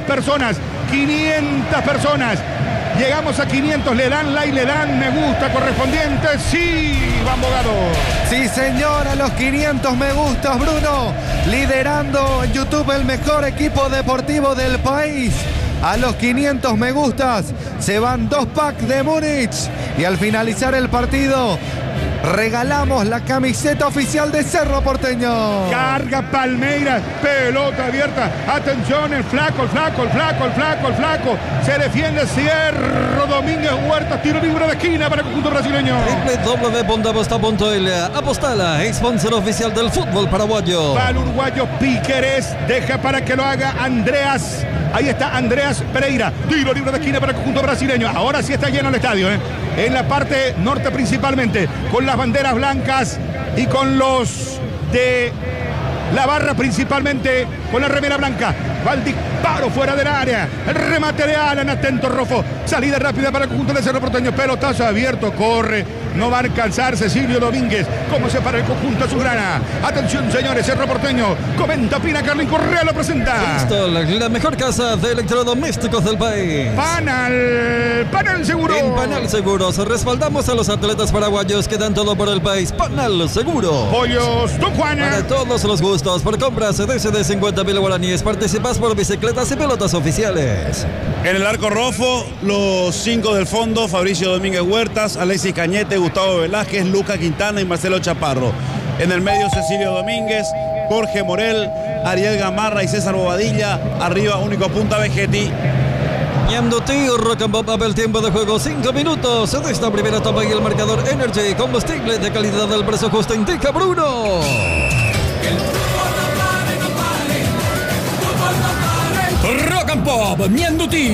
personas. 500 personas. Llegamos a 500, le dan like, le dan me gusta correspondiente. Sí, Iván Bogado. Sí, señor, a los 500 me gustas, Bruno. Liderando en YouTube el mejor equipo deportivo del país. A los 500 me gustas se van 2 packs de Múnich. Y al finalizar el partido regalamos la camiseta oficial de Cerro Porteño. Carga Palmeiras, pelota abierta. Atención, el flaco. Se defiende Cerro Domínguez Huertas, tiro libre de esquina para el conjunto brasileño. www.aposta.il. Apostala, sponsor oficial del fútbol paraguayo. Va el uruguayo Piquerés, deja para que lo haga Andreas. Ahí está Andreas Pereira, tiro libre de esquina para el conjunto brasileño. Ahora sí está lleno el estadio, en la parte norte principalmente, con las banderas blancas y con los de la barra principalmente, con la remera blanca. Va el disparo fuera del área, el remate de Alan, atento Rofo, salida rápida para el conjunto de Cerro Porteño, pelotazo abierto, corre, no va a alcanzar Cecilio Domínguez. ¿Cómo se para el conjunto azulgrana? Atención, señores, Cerro Porteño, comenta, opina, Carlin Correa lo presenta. Listo, la mejor casa de electrodomésticos del país. Panal Seguro. En Panal Seguros respaldamos a los atletas paraguayos que dan todo por el país. Panal Seguro. Pollos Don Juana. Para todos los gustos, por compras de 50.000 guaraníes, participas por bicicletas y pelotas oficiales. En el arco Rofo, los 5 del fondo: Fabricio Domínguez Huertas, Alexis Cañete, Gustavo Velázquez, Luca Quintana y Marcelo Chaparro. En el medio, Cecilio Domínguez, Jorge Morel, Ariel Gamarra y César Bobadilla. Arriba, único punta, Vegetti. Ñandutí, Rock and Pop, el tiempo de juego 5 minutos de esta primera etapa y el marcador Energy, combustible de calidad del precio justo, indica Bruno. Rock and Pop, Ñandutí.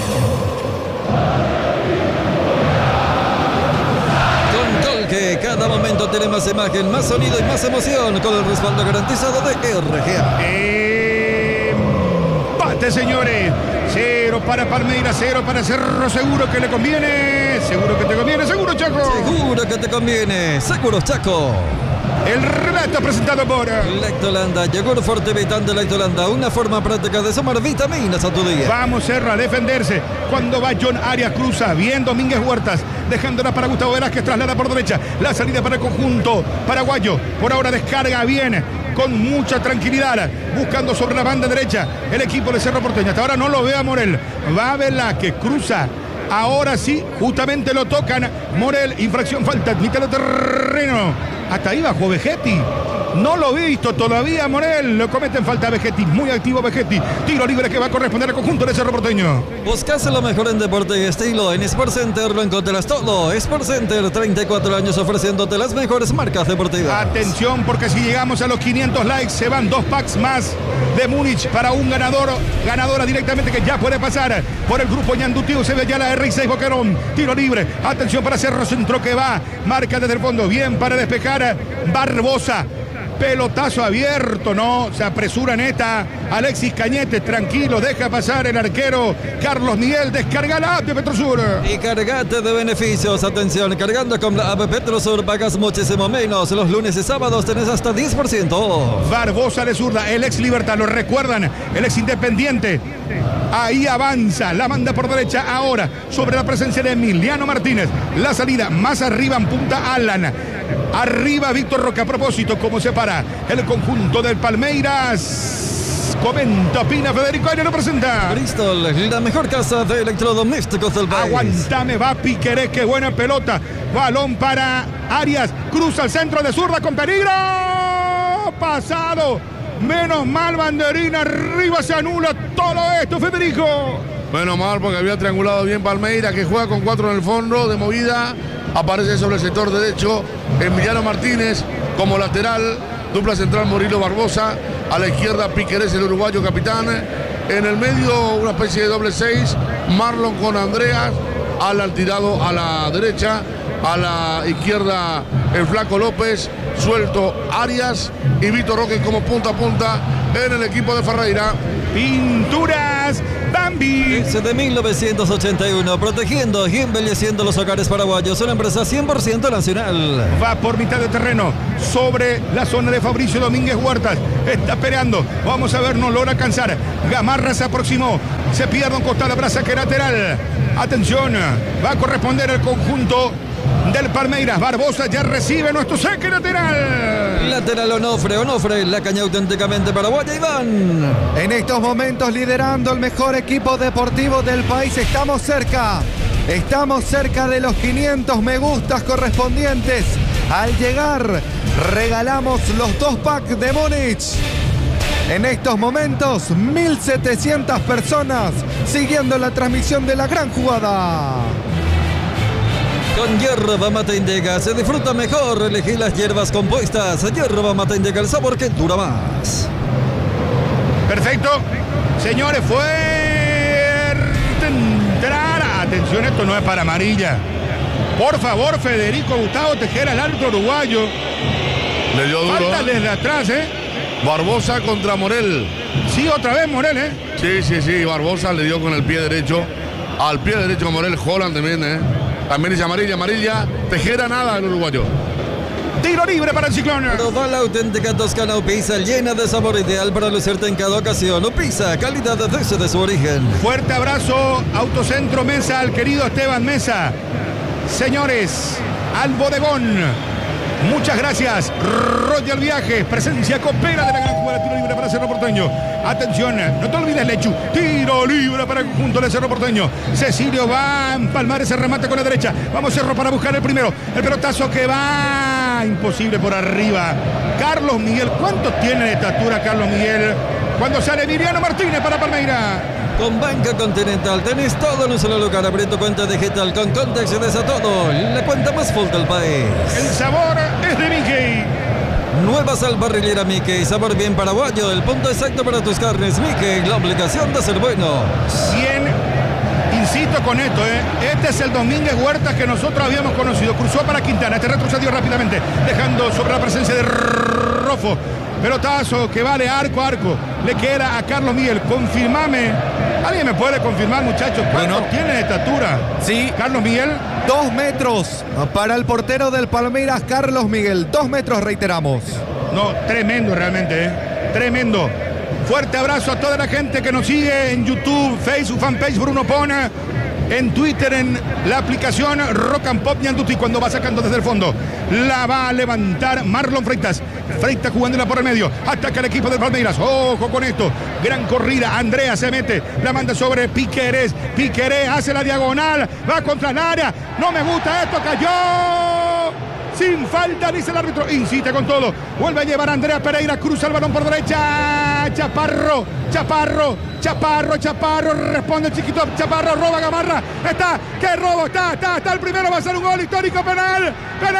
Que cada momento tiene más imagen, más sonido y más emoción, con el respaldo garantizado de RGA. Empate, señores. 0 para Palmeiras, 0 para Cerro. Seguro que le conviene. Seguro que te conviene. Seguro, Chaco. Seguro que te conviene. Seguro, Chaco. El relato presentado por Lactolanda, yogur fortivitante Lactolanda, una forma práctica de sumar vitaminas a tu día. Vamos, Cerro, a defenderse. Cuando va John Arias, cruza bien Domínguez Huertas, dejándola para Gustavo Velázquez, traslada por derecha. La salida para el conjunto paraguayo. Por ahora descarga bien, con mucha tranquilidad, buscando sobre la banda derecha el equipo de Cerro Porteño. Hasta ahora no lo ve a Morel. Va Velázquez, cruza. Ahora sí, justamente lo tocan. Morel, infracción, falta, mitad de terreno. Hasta ahí bajó Vegetti. No lo he visto todavía Morel. Lo cometen falta Vegetti. Muy activo Vegetti. Tiro libre que va a corresponder al conjunto de Cerro Porteño. Buscas lo mejor en deporte y estilo. En Sport Center lo encontrarás todo. Sport Center, 34 años ofreciéndote las mejores marcas deportivas. Atención, porque si llegamos a los 500 likes, se van 2 packs más de Múnich para un ganadora directamente que ya puede pasar por el grupo Ñandutí. Se ve ya la R6 Boquerón. Tiro libre. Atención para Cerro Centro que va. Marca desde el fondo. Bien para despejar Barbosa. Pelotazo abierto, no, se apresura en esta. Alexis Cañete, tranquilo, deja pasar el arquero Carlos Miguel. Descarga la app de Petrosur. Y cargate de beneficios. Atención, cargando con la app Petrosur pagas muchísimo menos. Los lunes y sábados tenés hasta 10%. Barbosa de zurda, el ex Libertad, lo recuerdan, el ex Independiente. Ahí avanza, la manda por derecha ahora sobre la presencia de Emiliano Martínez. La salida más arriba en punta Alan. Arriba Víctor Roque. A propósito, cómo se para el conjunto del Palmeiras. Comenta, opina, Federico Aire lo presenta. Bristol, la mejor casa de electrodomésticos del país. Aguantame, va Piquerés, qué buena pelota. Balón para Arias, cruza al centro de zurda con peligro. Pasado. Menos mal, banderina, arriba se anula todo esto, Federico. Menos mal, porque había triangulado bien Palmeiras, que juega con 4 en el fondo de movida. Aparece sobre el sector derecho Emiliano Martínez como lateral. Dupla central Murilo Barbosa. A la izquierda Piquerés, el uruguayo capitán. En el medio una especie de doble 6. Marlon con Andreas. Alan tirado a la derecha. A la izquierda el Flaco López. Suelto Arias. Y Víctor Roque como punta a punta en el equipo de Ferreira. Pinturas Bambi. Desde 1981, protegiendo y embelleciendo los hogares paraguayos, una empresa 100% nacional. Va por mitad de terreno, sobre la zona de Fabricio Domínguez Huertas. Está peleando, vamos a ver, no logra alcanzar. Gamarra se aproximó, se pierde un costado, braza que lateral. Atención, va a corresponder el conjunto del Palmeiras. Barbosa ya recibe nuestro saque lateral. Lateral Onofre, la caña auténticamente paraguaya, Iván. En estos momentos liderando el mejor equipo deportivo del país. Estamos cerca de los 500 me gustas correspondientes. Al llegar regalamos los 2 packs de Múnich. En estos momentos 1.700 personas siguiendo la transmisión de la gran jugada. Con yerba mate Indega se disfruta mejor. Elegí las hierbas compuestas. Yerba mate Indega, el sabor que dura más. Perfecto. Señores, fuerte entrar. Atención, esto no es para amarilla. Por favor, Federico Gustavo Tejera, el árbitro uruguayo. Le dio duro. Falta desde atrás, Barbosa contra Morel. Sí, otra vez Morel, Sí. Barbosa le dio con el pie derecho. Al pie derecho Morel. Holland también, También dice amarilla. Tejera nada el uruguayo. Tiro libre para el Ciclón. Probá la auténtica Toscana Upisa, llena de sabor, ideal para lucirte en cada ocasión. Upisa, calidad desde su origen. Fuerte abrazo, Autocentro Mesa, al querido Esteban Mesa. Señores, al bodegón. Muchas gracias. Royal Viajes, presencia copera de la gran jugada. Tiro libre para Cerro Porteño. Atención, no te olvides, Lechu. Tiro libre para el conjunto de Cerro Porteño. Cecilio va a empalmar ese remate con la derecha. Vamos, Cerro, para buscar el primero. El pelotazo que va. Imposible por arriba. Carlos Miguel. ¿Cuánto tiene de estatura Carlos Miguel? Cuando sale Viriano Martínez para Palmeiras. Con Banca Continental tenés todo en un solo lugar. Abrí tu cuenta digital con Conte, accedes a todo. La cuenta más full del país. El sabor es de Mickey. Nueva sal barrilera Mickey, sabor bien paraguayo. El punto exacto para tus carnes, Mickey. La obligación de ser bueno. 100. Insisto con esto, Este es el Domínguez Huertas que nosotros habíamos conocido. Cruzó para Quintana, este retrocedió rápidamente, dejando sobre la presencia de Rofo. Pelotazo que vale arco a arco. Le queda a Carlos Miguel. Confirmame. ¿Alguien me puede confirmar, muchachos? ¿Cuánto tiene de estatura? Sí. Carlos Miguel. 2 metros para el portero del Palmeiras, Carlos Miguel. 2 metros, reiteramos. No, tremendo realmente, Tremendo. Fuerte abrazo a toda la gente que nos sigue en YouTube, Facebook, fanpage Bruno Pona, en Twitter, en la aplicación Rock and Pop Ñanduti. Cuando va sacando desde el fondo, la va a levantar Marlon Freitas. Freitas jugándola por el medio. Ataca el equipo del Palmeiras. Ojo con esto. Gran corrida. Andrea se mete. La manda sobre Piquerés. Piquerés hace la diagonal. Va contra el área. No me gusta esto. Cayó. Sin falta, dice el árbitro. Incita con todo. Vuelve a llevar a Andrea Pereira. Cruza el balón por derecha. Chaparro. Responde Chiquito. Chaparro roba Gamarra. Está. ¡Qué robo! Está. El primero va a ser un gol histórico. Penal.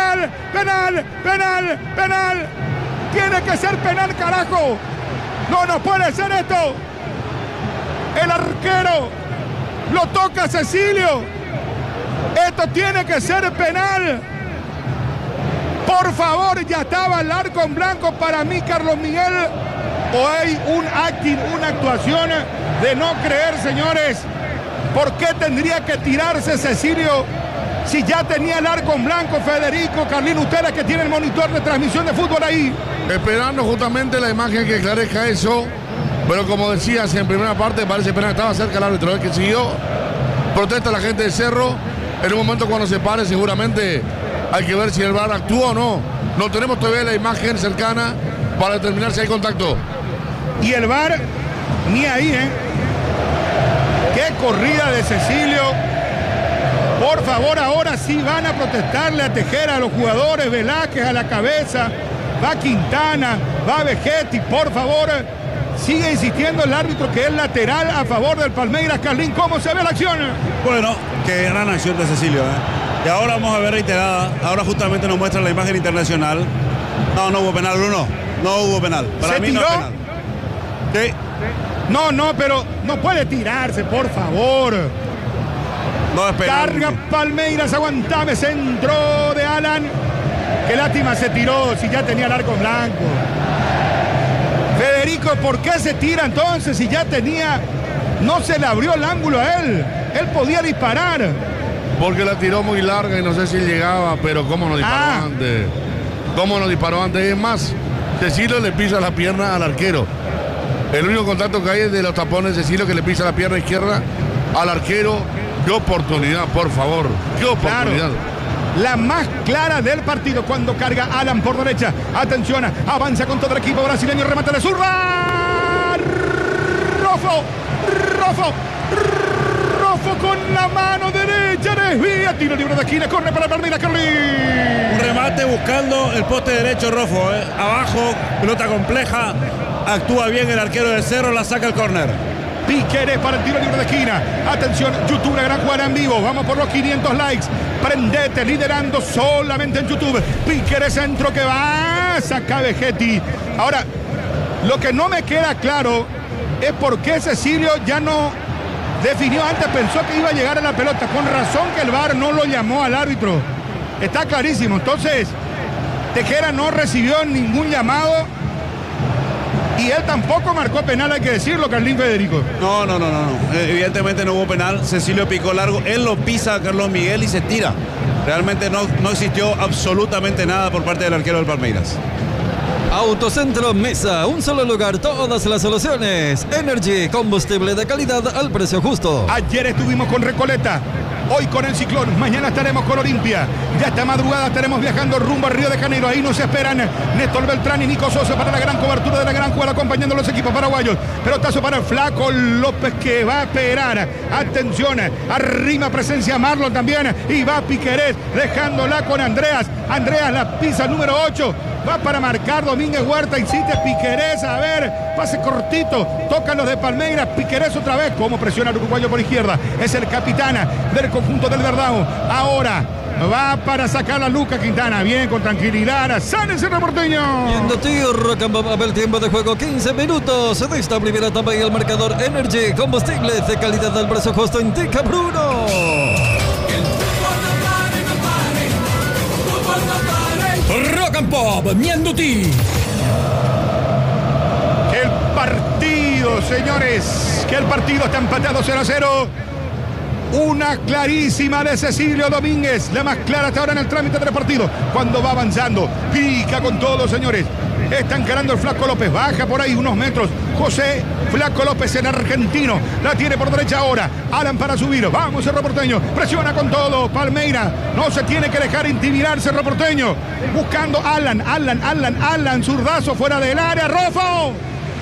Tiene que ser penal, carajo. No puede ser esto. El arquero lo toca Cecilio. Esto tiene que ser penal. Por favor, ya estaba el arco en blanco para mí, Carlos Miguel. O hay un acting, una actuación de no creer, señores. ¿Por qué tendría que tirarse Cecilio si ya tenía el arco en blanco? Federico, Carlín, ustedes que tienen el monitor de transmisión de fútbol ahí. Esperando justamente la imagen que esclarezca eso. Pero como decías en primera parte, parece penal. Estaba cerca el árbitro, que siguió. Protesta la gente de Cerro. En un momento cuando se pare seguramente hay que ver si el VAR actúa o no. No tenemos todavía la imagen cercana para determinar si hay contacto. Y el VAR ni ahí, Qué corrida de Cecilio. Por favor, ahora sí van a protestarle a Tejera, a los jugadores. Velázquez a la cabeza. Va Quintana, va Vegetti. Por favor, sigue insistiendo el árbitro que es lateral a favor del Palmeiras. Carlín, ¿cómo se ve la acción? Bueno, qué gran acción de Cecilio, Y ahora vamos a ver reiterada. Ahora justamente nos muestra la imagen internacional. No hubo penal, Bruno. No hubo penal. Para ¿Se mí tiró? no es penal. Sí. No, pero no puede tirarse, por favor. No es penal. Carga Palmeiras, aguantame, centro de Alan. Qué lástima se tiró si ya tenía el arco en blanco. Federico, ¿por qué se tira entonces si ya tenía No se le abrió el ángulo a él. Él podía disparar. Porque la tiró muy larga y no sé si llegaba, pero cómo no disparó antes. Cómo no disparó antes. Es más, Cecilio le pisa la pierna al arquero. El único contacto que hay es de los tapones de Cecilio, que le pisa la pierna izquierda al arquero. Qué oportunidad, por favor. Qué oportunidad. Claro. La más clara del partido cuando carga Alan por derecha. Atención, avanza con todo el equipo brasileño. Remate de zurda. Rofo con la mano derecha. Desvía. Tiro libre de esquina. Corre para Palmeiras, Carlín. Un remate buscando el poste derecho Rofo. Abajo, pelota compleja. Actúa bien el arquero de Cerro. La saca el córner. Piquerés para el tiro libre de esquina. Atención, YouTube, la gran jugada en vivo. Vamos por los 500 likes. Prendete, liderando solamente en YouTube. Piquerés, centro que va. Saca Vegetti. Ahora, lo que no me queda claro es por qué Cecilio ya no definió antes. Pensó que iba a llegar a la pelota. Con razón que el VAR no lo llamó al árbitro. Está clarísimo. Entonces, Tejera no recibió ningún llamado. Y él tampoco marcó penal, hay que decirlo, Carlín Federico. No. Evidentemente no hubo penal. Cecilio picó largo. Él lo pisa a Carlos Miguel y se tira. Realmente no existió absolutamente nada por parte del arquero del Palmeiras. Autocentro Mesa, un solo lugar, todas las soluciones. Energy, combustible de calidad al precio justo. Ayer estuvimos con Recoleta, hoy con el Ciclón, mañana estaremos con Olimpia. Ya esta madrugada estaremos viajando rumbo a Río de Janeiro. Ahí nos esperan Néstor Beltrán y Nico Sosa para la gran cobertura de la gran jugada, acompañando a los equipos paraguayos. Pelotazo para el Flaco López, que va a esperar. Atención, arrima presencia Marlon también. Y va Piquerés, dejándola con Andreas. Andreas la pisa número 8. Va para marcar Domínguez Huerta, insiste Piquerés, a ver, pase cortito, tocan los de Palmeiras, Piquerés otra vez, como presiona el uruguayo por izquierda, es el capitán del conjunto del Verdão, ahora va para sacar la Luca Quintana, bien, con tranquilidad, sale ese reporteño. Viendo tío, Rock and Pop, el tiempo de juego, 15 minutos de esta primera etapa y el marcador Energy, combustible de calidad al precio justo, indica Bruno. Rock and Pop, Mianduti. El partido, señores, que el partido está empatado 0-0. Una clarísima de Cecilio Domínguez, la más clara hasta ahora en el trámite del partido. Cuando va avanzando, pica con todo, señores. Está encarando el Flaco López, baja por ahí unos metros. José Flaco López, el argentino, la tiene por derecha ahora. Alan para subir, vamos Cerro Porteño, presiona con todo. Palmeiras no se tiene que dejar intimidar. Cerro Porteño buscando Alan, zurdazo fuera del área. Rofo,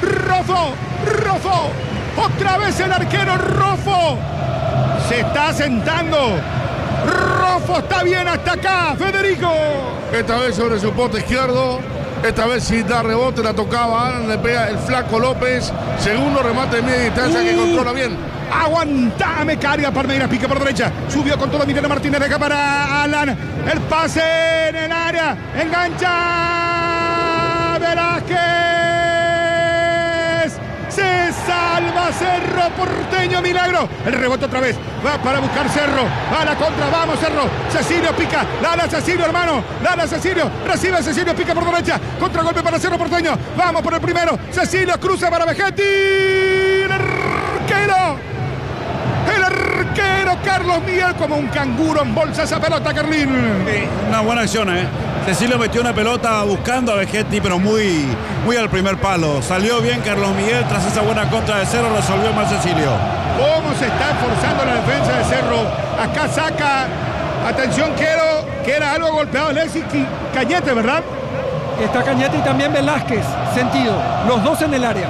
otra vez el arquero Rofo. Se está sentando. Rofo está bien hasta acá, Federico. Esta vez sobre su poste izquierdo. Esta vez si da rebote, la tocaba Alan, le pega el Flaco López. Segundo remate de media distancia que controla bien. Aguantame, carga Palmeiras, pica por derecha. Subió con todo Miguel Martínez, deja para Alan. El pase en el área. Engancha Velázquez. Se salva Cerro Porteño, milagro. El rebote otra vez. Va para buscar Cerro. Va a la contra. Vamos, Cerro. Cecilio pica. Lala Cecilio, hermano. Lala Cecilio. Recibe Cecilio. Pica por derecha. Contragolpe para Cerro Porteño. Vamos por el primero. Cecilio cruza para Vegetti. El arquero Carlos Miguel, como un canguro en bolsa esa pelota, Carlín. Una buena acción, Cecilio metió una pelota buscando a Vegetti, pero muy al primer palo. Salió bien Carlos Miguel tras esa buena contra de Cerro, resolvió mal Cecilio. ¿Cómo se está esforzando la defensa de Cerro? Acá saca, atención, que era algo golpeado Alexis Cañete, ¿verdad? Está Cañete y también Velázquez, sentido, los dos en el área.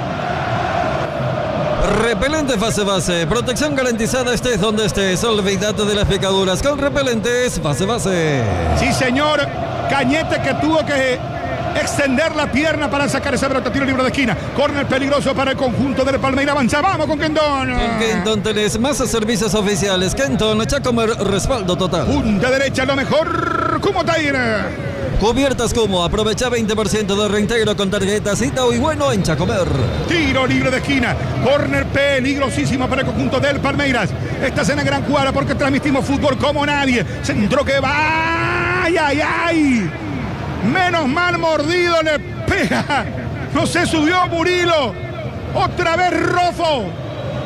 Repelente fase, protección garantizada estés donde estés, olvídate de las picaduras con repelentes fase. Sí, señor, Cañete que tuvo que extender la pierna para sacar ese pelota, tiro libre de esquina, córner peligroso para el conjunto del Palmeiras, avanza, vamos con Kenton. En Kenton tenés más servicios oficiales, Kenton, Chacomer, respaldo total. Punta derecha, lo mejor, ¿cómo está ahí? Cubiertas como, aprovecha 20% de reintegro con tarjetas Ita y bueno en Chacomer. Tiro libre de esquina, córner peligrosísimo para el conjunto del Palmeiras. Esta es en la gran jugada porque transmitimos fútbol como nadie. Centro que va, ¡ay! Menos mal mordido, le pega. No se subió Murilo. Otra vez Rofo.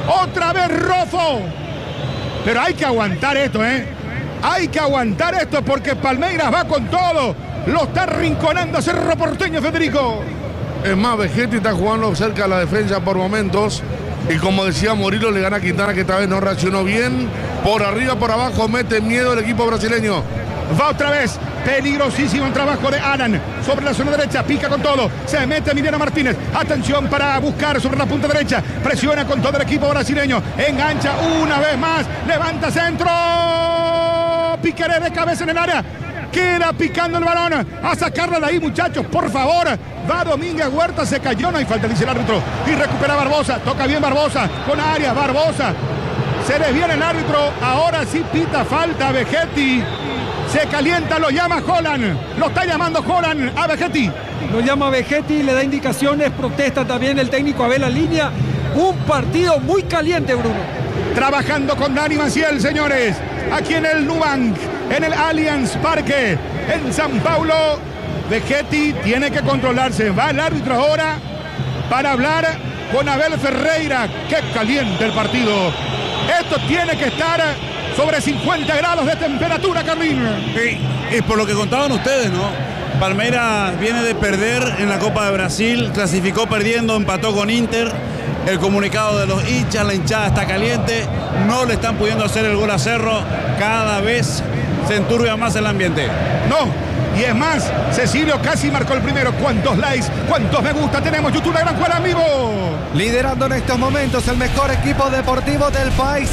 Otra vez Rofo. Pero hay que aguantar esto, Hay que aguantar esto porque Palmeiras va con todo. Lo está rinconando Cerro Porteño, Federico. Es más, Vegetti está jugando cerca de la defensa por momentos. Y como decía Murillo, le gana a Quintana, que esta vez no reaccionó bien. Por arriba, por abajo, mete miedo el equipo brasileño. Va otra vez. Peligrosísimo el trabajo de Alan. Sobre la zona derecha, pica con todo. Se mete Emiliano Martínez. Atención para buscar sobre la punta derecha. Presiona con todo el equipo brasileño. Engancha una vez más. Levanta centro. Piqueré de cabeza en el área. Queda picando el balón. A sacarla de ahí, muchachos, por favor. Va Domínguez Huerta, se cayó. No hay falta, dice el árbitro. Y recupera Barbosa. Toca bien Barbosa. Con Arias, Barbosa. Se desviene el árbitro. Ahora sí pita falta Vegetti. Se calienta, lo llama Holland. Lo está llamando Holland a Vegetti. Lo llama Vegetti, le da indicaciones. Protesta también el técnico Abel a línea. Un partido muy caliente, Bruno. Trabajando con Dani Maciel, señores. Aquí en el Nubank, en el Allianz Parque, en San Paulo. Vegetti tiene que controlarse. Va el árbitro ahora para hablar con Abel Ferreira. Qué caliente el partido. Esto tiene que estar sobre 50 grados de temperatura, Carlín. Y por lo que contaban ustedes, ¿no? Palmeiras viene de perder en la Copa de Brasil, clasificó perdiendo, empató con Inter. El comunicado de los hinchas, la hinchada está caliente, no le están pudiendo hacer el gol a Cerro, cada vez se enturbia más el ambiente. No, y es más, Cecilio casi marcó el primero. ¿Cuántos likes? ¿Cuántos me gusta tenemos? YouTube, la gran jugada en vivo. Liderando en estos momentos el mejor equipo deportivo del país.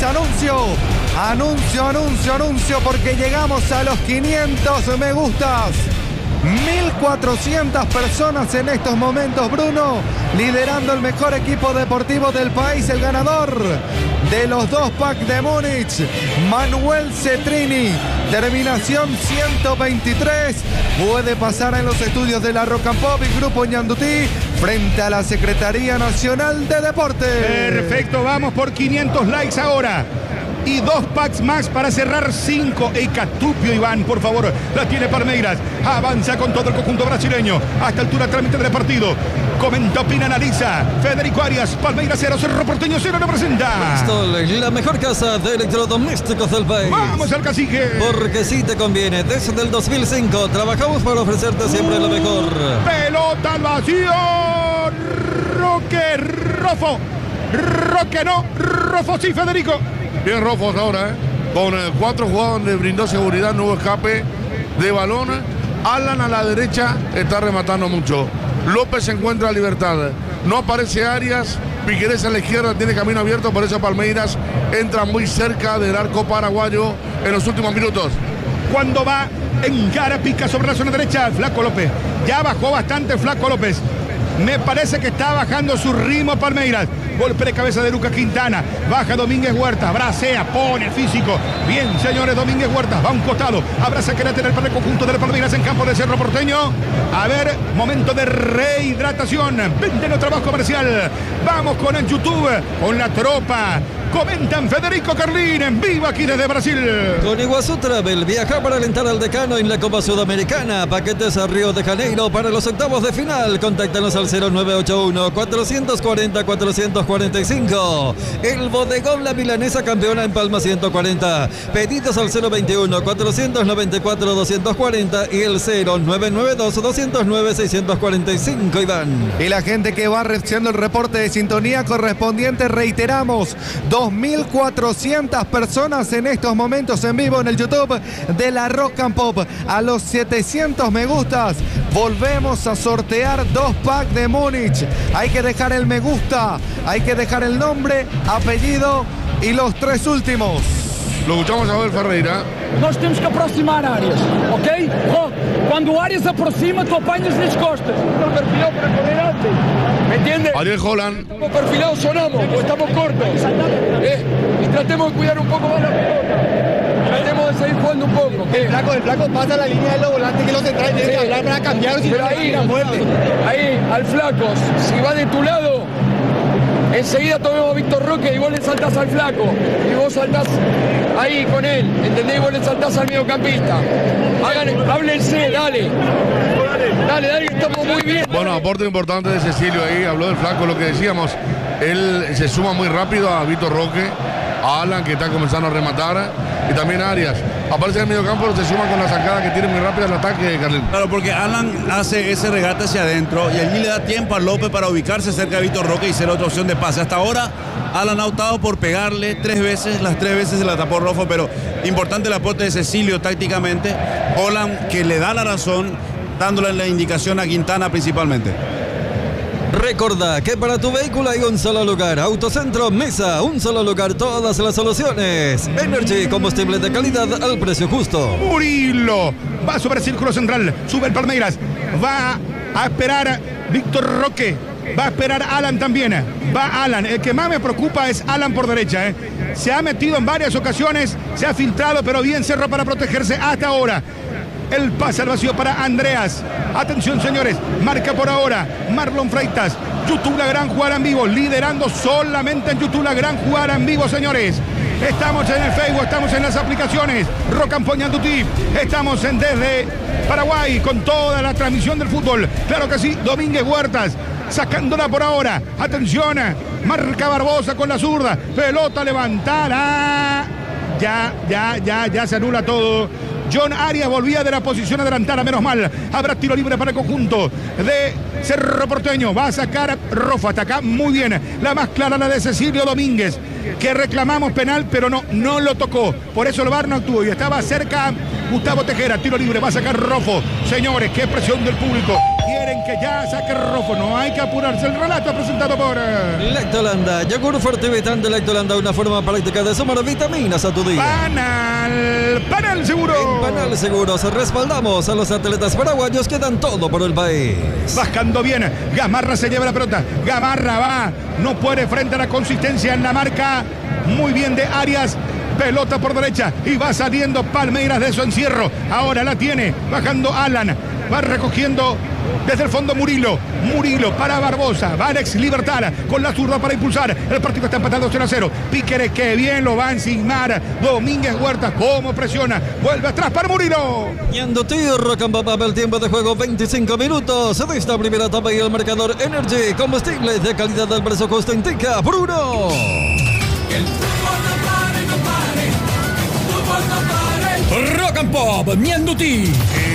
Anuncio, porque llegamos a los 500 me gustas. 1.400 personas en estos momentos, Bruno, liderando el mejor equipo deportivo del país, el ganador de los 2 packs de Múnich, Manuel Cetrini, terminación 123, puede pasar en los estudios de la Rock and Pop y Grupo Ñandutí frente a la Secretaría Nacional de Deportes. Perfecto, vamos por 500 likes ahora. Y 2 packs más para cerrar 5. El Catupio, Iván, por favor. La tiene Palmeiras. Avanza con todo el conjunto brasileño. Hasta altura trámite del partido. Comenta, opina, analiza. Federico Arias. Palmeiras 0, Cerro Porteño 0, no presenta. Bristol, la mejor casa de electrodomésticos del país. Vamos al cacique. Porque sí te conviene. Desde el 2005 trabajamos para ofrecerte siempre lo mejor. Pelota al vacío. Roque, Rofo. Roque no. Rofo sí, Federico. Bien Rofos ahora, con 4 jugadas donde brindó seguridad, no hubo escape de balón. Alan a la derecha está rematando mucho. López se encuentra a libertad. No aparece Arias. Piquerés a la izquierda, tiene camino abierto, por eso Palmeiras entra muy cerca del arco paraguayo en los últimos minutos. Cuando va en cara, pica sobre la zona derecha, Flaco López. Ya bajó bastante Flaco López. Me parece que está bajando su ritmo Palmeiras. Golpe de cabeza de Lucas Quintana. Baja Domínguez Huerta. Bracea, pone físico. Bien, señores, Domínguez Huerta. Va a un costado. Abraza que lateral para el conjunto de Palmeiras en campo de Cerro Porteño. A ver, momento de rehidratación. Vente en trabajo comercial. Vamos con el YouTube, con la tropa. Comentan Federico Carlín en vivo aquí desde Brasil. Con Iguazú Travel, viaja para alentar al decano en la Copa Sudamericana. Paquetes a Río de Janeiro para los octavos de final. Contáctanos al 0981-440-445. El bodegón La Milanesa, campeona en Palma 140. Pedidos al 021-494-240 y el 0992-209-645, Iván. Y la gente que va recibiendo el reporte de sintonía correspondiente, reiteramos, 2.400 personas en estos momentos en vivo en el YouTube de la Rock and Pop. A los 700 me gustas volvemos a sortear 2 packs de Múnich. Hay que dejar el me gusta, hay que dejar el nombre, apellido y los 3 últimos. Lo escuchamos a Abel Ferreira. Nós temos que aproximar Arias, ok? Cuando o Arias aproxima, tu apañas nas costas. Estamos perfilados para correr antes. ¿Me entiendes? Ariel Holland. Estamos perfilados, sonamos, porque estamos cortos. Y tratemos de cuidar un poco más la pelota. Tratemos de seguir jugando un poco. El flaco pasa la línea de los volantes que los centrales tienen que hablar para cambiar. Pero ahí, al flaco, si va de tu lado, enseguida tomemos a Víctor Roque y vos le saltás al flaco. Y vos saltás ahí con él, ¿entendés? Y vos le saltás al mediocampista. Háblense, dale, que estamos muy bien. Bueno, aporte importante de Cecilio ahí, habló del flaco, lo que decíamos. Él se suma muy rápido a Vitor Roque, a Alan, que está comenzando a rematar, y también a Arias. Aparece en el mediocampo, pero se suma con la sacada que tiene muy rápida el ataque, Carlín. Claro, porque Alan hace ese regate hacia adentro y allí le da tiempo a López para ubicarse cerca de Vitor Roque y ser otra opción de pase. Hasta ahora Alan ha optado por pegarle 3 veces, las 3 veces se la tapó Rofo, pero importante el aporte de Cecilio tácticamente. Olan que le da la razón, dándole la indicación a Quintana principalmente. Recuerda que para tu vehículo hay un solo lugar. Autocentro Mesa, un solo lugar, todas las soluciones. Energy, combustible de calidad al precio justo. Murillo va sobre el círculo central, sube el Palmeiras, va a esperar Víctor Roque, va a esperar Alan también. Va Alan, el que más me preocupa es Alan por derecha. Se ha metido en varias ocasiones, se ha filtrado, pero bien cerró para protegerse hasta ahora. El pase al vacío para Andreas. Atención, señores. Marca por ahora Marlon Freitas. YouTube La Gran Jugada en Vivo. Liderando solamente en YouTube La Gran Jugada en Vivo, señores. Estamos en el Facebook, estamos en las aplicaciones. Rock and Pop Ñandutí. Estamos desde Paraguay con toda la transmisión del fútbol. Claro que sí, Domínguez Huertas. Sacándola por ahora. Atención. Marca Barbosa con la zurda. Pelota levantada. Ya se anula todo. John Arias volvía de la posición adelantada, menos mal. Habrá tiro libre para el conjunto de Cerro Porteño. Va a sacar Rofa, hasta acá muy bien. La más clara, la de Cecilio Domínguez, que reclamamos penal, pero no lo tocó. Por eso el VAR no actuó y estaba cerca Gustavo Tejera. Tiro libre, va a sacar Rofo. Señores, qué presión del público. Quieren que ya saque Rofo, no hay que apurarse. El relato presentado por Lactolanda, yogur fertilizante Lactolanda, una forma práctica de sumar vitaminas a tu día. Panal Seguro. En Panal Seguros respaldamos a los atletas paraguayos que dan todo por el país. Bajando bien, Gamarra se lleva la pelota. Gamarra va, no puede frente a la consistencia en la marca. Muy bien de Arias. Pelota por derecha y va saliendo Palmeiras de su encierro. Ahora la tiene, bajando Alan. Va recogiendo desde el fondo Murillo para Barbosa. Va Alex Libertad con la zurda para impulsar. El partido está empatado 0-0. Píquere que bien lo va a ensignar. Domínguez Huertas, cómo presiona. Vuelve atrás para Murillo. Ñandutí, Rock and Pop, el tiempo de juego 25 minutos de esta primera etapa y el marcador Energy, combustible de calidad del precio justo indica Bruno. Rock and Pop Ñandutí.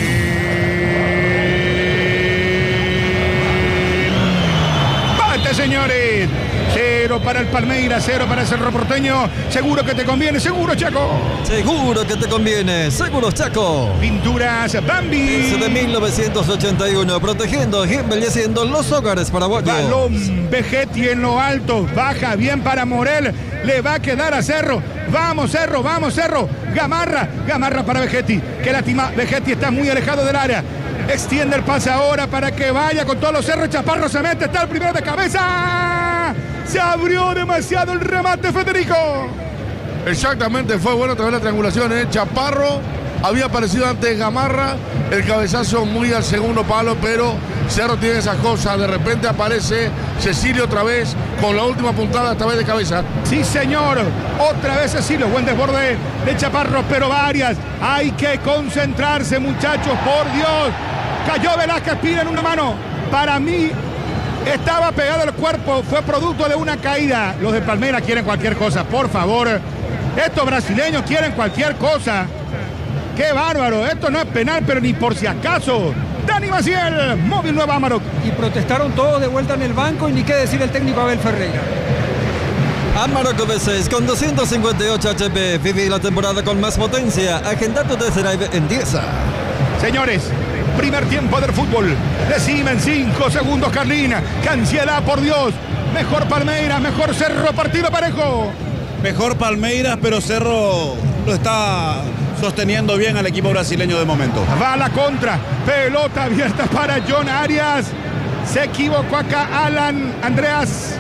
¡Bate, señores! 0 para el Palmeiras, 0 para el Cerro Porteño. Seguro que te conviene, seguro, Chaco. Seguro que te conviene, seguro, Chaco. Pinturas Bambi. Desde 1981, protegiendo y embelleciendo los hogares paraguayos. Balón Vegetti en lo alto, baja bien para Morel, le va a quedar a Cerro. Vamos Cerro, vamos Cerro. Gamarra para Vegetti. Qué lástima, Vegetti está muy alejado del área. Extiende el pase ahora para que vaya con todos los Cerros. Chaparro se mete, está el primero de cabeza. Se abrió demasiado el remate, Federico. Exactamente, fue bueno otra vez la triangulación. Chaparro había aparecido antes Gamarra, el cabezazo muy al segundo palo, pero Cerro tiene esas cosas. De repente aparece Cecilio otra vez con la última puntada, esta vez de cabeza. Sí, señor, otra vez Cecilio, buen desborde de Chaparro, pero varias. Hay que concentrarse, muchachos, por Dios. Cayó Velázquez, piden una mano. Para mí estaba pegado el cuerpo, fue producto de una caída. Los de Palmeiras quieren cualquier cosa, por favor. Estos brasileños quieren cualquier cosa. ¡Qué bárbaro! Esto no es penal, pero ni por si acaso. Dani Maciel, Móvil Nueva Amarok. Y protestaron todos de vuelta en el banco y ni qué decir el técnico Abel Ferreira. Amarok V6 con 258 HP. Vive la temporada con más potencia. Agenda tu test drive en Dieza. Señores, primer tiempo del fútbol. Decime en 5 segundos, Carlina. ¡Qué ansiedad, por Dios! Mejor Palmeiras, mejor Cerro, partido parejo. Mejor Palmeiras, pero Cerro lo está sosteniendo bien al equipo brasileño de momento. Va a la contra, pelota abierta para John Arias. Se equivocó acá Andreas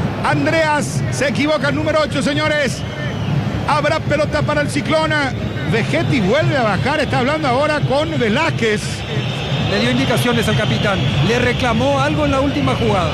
se equivoca el número 8, señores. Habrá pelota para el Ciclona. Vegetti vuelve a bajar, está hablando ahora con Velázquez. Le dio indicaciones al capitán, le reclamó algo en la última jugada.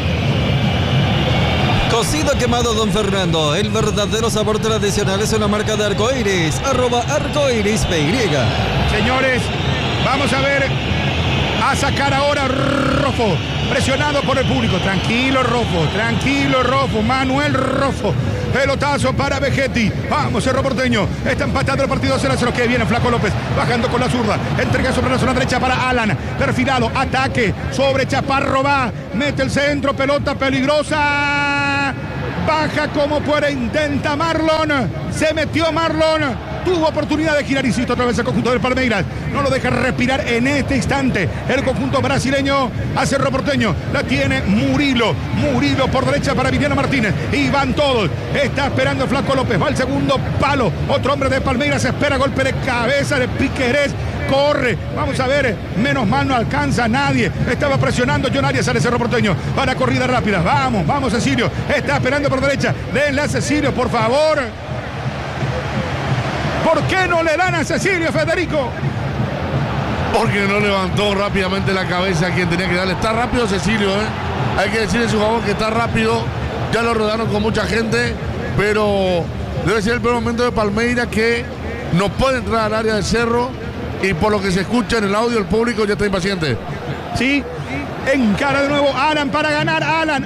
Cocido quemado Don Fernando, el verdadero sabor tradicional es una marca de Arcoiris, @Arcoiris PY. Señores, vamos a ver a sacar ahora Rofo, presionado por el público. Tranquilo Rofo, Manuel Rofo. Pelotazo para Vegetti. Vamos, Cerro Porteño. Está empatando el partido 0-0. Que viene Flaco López. Bajando con la zurda. Entrega sobre la zona derecha para Alan. Perfilado. Ataque. Sobre Chaparro va. Mete el centro. Pelota peligrosa. Baja como puede. Intenta Marlon. Se metió Marlon. Tuvo oportunidad de girar, insisto, otra vez el conjunto del Palmeiras. No lo deja respirar en este instante. El conjunto brasileño a Cerro Porteño. La tiene Murilo. Murilo por derecha para Viviano Martínez. Y van todos. Está esperando el Flaco López. Va al segundo palo. Otro hombre de Palmeiras espera golpe de cabeza de Piquerés. Corre, vamos a ver, menos mal no alcanza a nadie. Estaba presionando John Arias al Cerro Porteño para corrida rápida. Vamos Cecilio, está esperando por derecha. Denle a Cecilio, por favor. ¿Por qué no le dan a Cecilio, Federico? Porque no levantó rápidamente la cabeza a quien tenía que darle. Está rápido Cecilio, ¿eh? Hay que decirle en su favor que está rápido. Ya lo rodaron con mucha gente, pero debe ser el peor momento de Palmeiras, que no puede entrar al área del Cerro. Y por lo que se escucha en el audio, el público ya está impaciente. Sí, encara de nuevo Alan para ganar.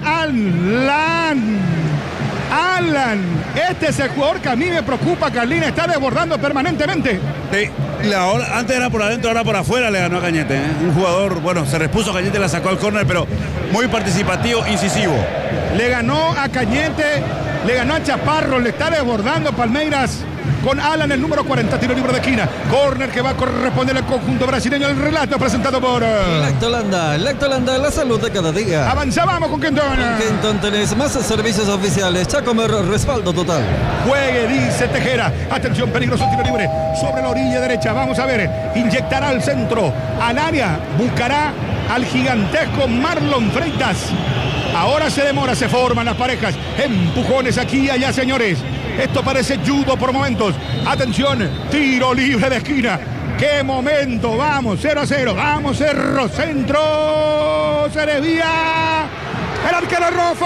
Alan, este es el jugador que a mí me preocupa, Carlín, está desbordando permanentemente. Sí, antes era por adentro, ahora por afuera le ganó a Cañete, ¿eh? Un jugador, bueno, se repuso Cañete, la sacó al córner, pero muy participativo, incisivo. Le ganó a Cañete, le ganó a Chaparro, le está desbordando Palmeiras. Con Alan, el número 40, tiro libre de esquina. Córner que va a corresponder al conjunto brasileño. El relato presentado por Lactolanda, la salud de cada día. Avanzábamos con Kenton. Kenton tenés más servicios oficiales. Chacomer, respaldo total. Juegue, dice Tejera. Atención, peligroso tiro libre sobre la orilla derecha. Vamos a ver. Inyectará al centro, al área. Buscará al gigantesco Marlon Freitas. Ahora se demora, se forman las parejas. Empujones aquí y allá, señores. Esto parece judo por momentos. Atención, tiro libre de esquina. ¡Qué momento! Vamos, 0-0. Vamos, Cerro. Centro. Se desvía. El arquero Rofo.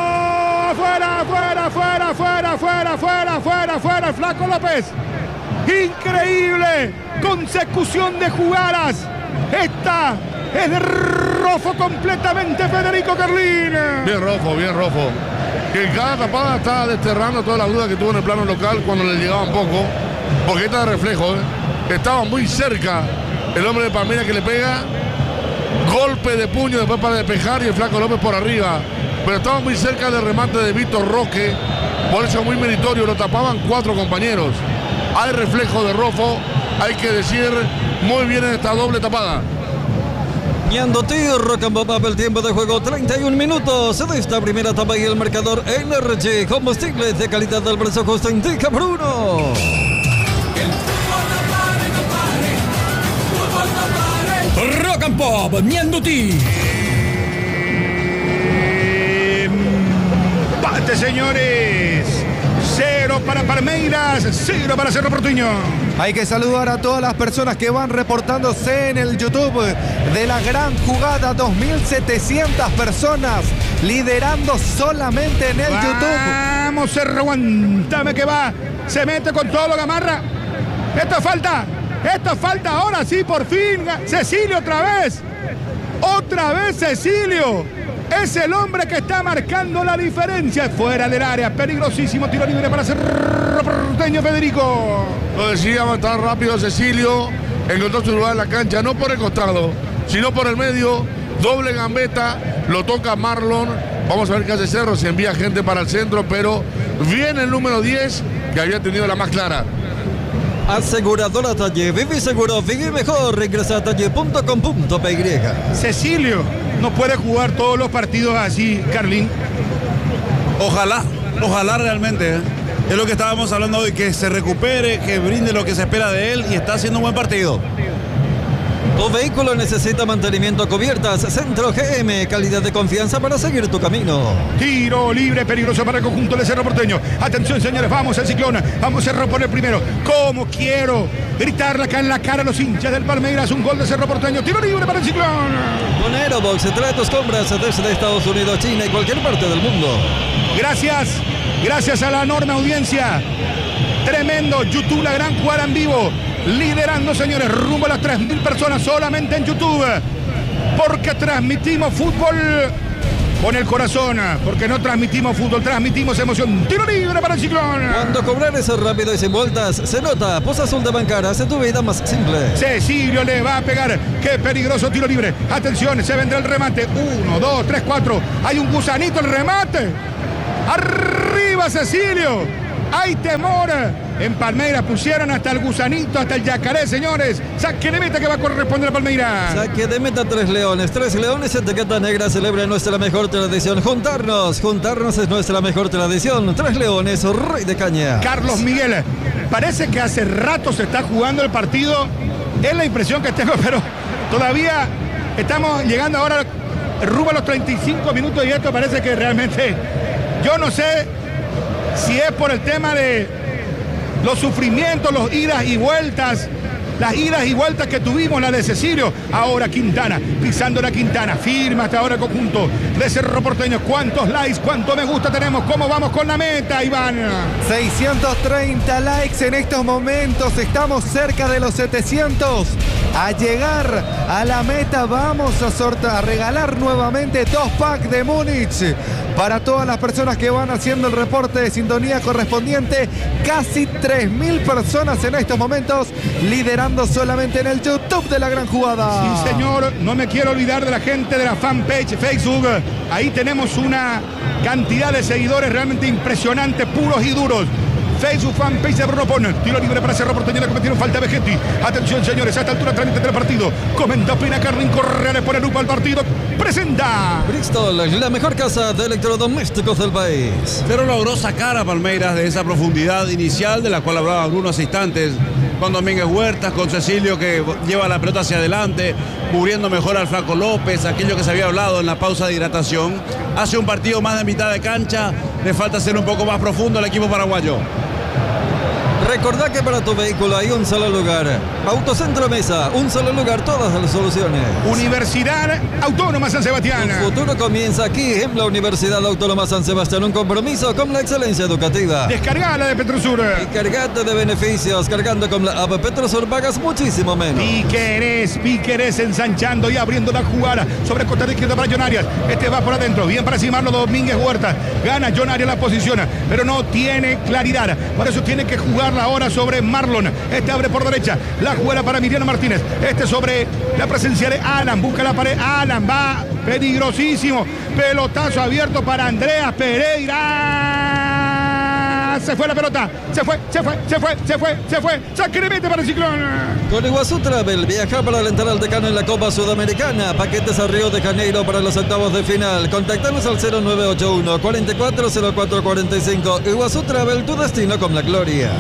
Fuera. Flaco López. Increíble. Consecución de jugadas. Esta es de Rofo completamente, Federico Carlín. Bien Rofo. Que en cada tapada está desterrando todas las dudas que tuvo en el plano local cuando le llegaban poco. Porque está de reflejo, ¿eh? Estaba muy cerca el hombre de Palmeiras que le pega. Golpe de puño después para despejar y el Flaco López por arriba. Pero estaba muy cerca del remate de Víctor Roque. Por eso muy meritorio. Lo tapaban 4 compañeros. Hay reflejo de Rofo. Hay que decir muy bien en esta doble tapada. Ñanduti, Rocambó, el tiempo de juego 31 minutos de esta primera etapa y el marcador Energy, combustibles de calidad del precio justo, indica Bruno. Rock and Pop, Ñanduti. Empate, señores. 0 para Palmeiras, 0 para Cerro Porteño. Hay que saludar a todas las personas que van reportándose en el YouTube de la gran jugada. 2.700 personas liderando solamente en el YouTube. Vamos, Cerro, aguántame que va. Se mete con todo, lo que amarra. Esto falta ahora sí, por fin. Cecilio otra vez Cecilio. Es el hombre que está marcando la diferencia. Fuera del área, peligrosísimo tiro libre para Cerro Porteño, Federico. Lo decía, va a estar rápido Cecilio. Encontró su lugar en la cancha, no por el costado, sino por el medio. Doble gambeta, lo toca Marlon. Vamos a ver qué hace Cerro, se envía gente para el centro, pero viene el número 10, que había tenido la más clara. Aseguradora Talle, vive seguro, vive mejor. Ingresa a talle.com.py. Cecilio no puede jugar todos los partidos así, Carlín. Ojalá realmente, ¿eh? Es lo que estábamos hablando hoy, que se recupere, que brinde lo que se espera de él y está haciendo un buen partido. Tu vehículo necesita mantenimiento, cubiertas, Centro GM, calidad de confianza para seguir tu camino. Tiro libre, peligroso para el conjunto de Cerro Porteño. Atención, señores, vamos al Ciclón. Vamos Cerro por el primero. ¿Cómo quiero gritarle acá en la cara a los hinchas del Palmeiras? Un gol de Cerro Porteño. Tiro libre para el Ciclón. Con Aerobox trae tus compras desde Estados Unidos, China y cualquier parte del mundo. Gracias a la enorme audiencia. Tremendo. YouTube, la gran jugada en vivo. Liderando, señores, rumbo a las 3.000 personas solamente en YouTube. porque transmitimos fútbol con el corazón, porque no transmitimos fútbol, transmitimos emoción. Tiro libre para el Ciclón. Cuando cobrar es rápido y sin vueltas, se nota. Poza Azul de Bancar hace tu vida más simple. Cecilio le va a pegar. Qué peligroso tiro libre. Atención, se vendrá el remate. 1, 2, 3, 4. Hay un gusanito, el remate. Arriba Cecilio. Hay temor. En Palmeiras pusieron hasta el gusanito, hasta el yacaré, señores. Saque de meta que va a corresponder a Palmeiras. Saque de meta 3 leones. 3 leones, etiqueta negra, celebra nuestra mejor tradición. Juntarnos es nuestra mejor tradición. 3 leones, rey de caña. Carlos Miguel, parece que hace rato se está jugando el partido. Es la impresión que tengo, pero todavía estamos llegando ahora rumbo a los 35 minutos y esto parece que realmente, yo no sé si es por el tema de los sufrimientos, los idas y vueltas, las idas y vueltas que tuvimos, la de Cecilio. Ahora Quintana, pisando la Quintana, firma hasta ahora el conjunto de Cerro Porteño. ¿Cuántos likes, cuánto me gusta tenemos? ¿Cómo vamos con la meta, Iván? 630 likes en estos momentos, estamos cerca de los 700. A llegar a la meta vamos a regalar nuevamente 2 packs de Múnich para todas las personas que van haciendo el reporte de sintonía correspondiente. Casi 3.000 personas en estos momentos liderando solamente en el YouTube de La Gran Jugada. Sí, señor, no me quiero olvidar de la gente de la fanpage Facebook. Ahí tenemos una cantidad de seguidores realmente impresionante, puros y duros. Facebook fanpage de Bruno Pon. Tiro libre para Cerro Porteño. Le cometieron falta a Vegetti. Atención, señores, a esta altura trámite del partido. Comenta Pina Carlin Correa, le pone lupa al partido. Presenta Bristol, la mejor casa de electrodomésticos del país. Pero logró sacar a Palmeiras de esa profundidad inicial de la cual hablaba Bruno hace instantes, con Domínguez Huertas, con Cecilio que lleva la pelota hacia adelante, cubriendo mejor al Flaco López, aquello que se había hablado en la pausa de hidratación. Hace un partido más de mitad de cancha, le falta ser un poco más profundo al equipo paraguayo. Recordá que para tu vehículo hay un solo lugar. Autocentro Mesa, un solo lugar, todas las soluciones. Universidad Autónoma San Sebastián. Tu futuro comienza aquí en la Universidad Autónoma San Sebastián, un compromiso con la excelencia educativa. Descargala de Petrosur. Y cargate de beneficios, cargando con la app Petrosur pagas muchísimo menos. Piquerés ensanchando y abriendo la jugada sobre costado de izquierda para John Arias. Este va por adentro, bien para cimarlo Domínguez Huertas. Gana John Arias la posición, pero no tiene claridad. Por eso tiene que jugar ahora sobre Marlon. Este abre por derecha. La jugada para Emiliano Martínez. Este sobre la presencia de Alan. Busca la pared. Alan va peligrosísimo. Pelotazo abierto para Andreas Pereira. Se fue la pelota. Se fue. Saque de meta para el Ciclón. Con Iguazú Travel, viaja para alentar al decano en la Copa Sudamericana. Paquetes a Río de Janeiro para los octavos de final. Contactanos al 0981 440445. Iguazú Travel, tu destino con la gloria.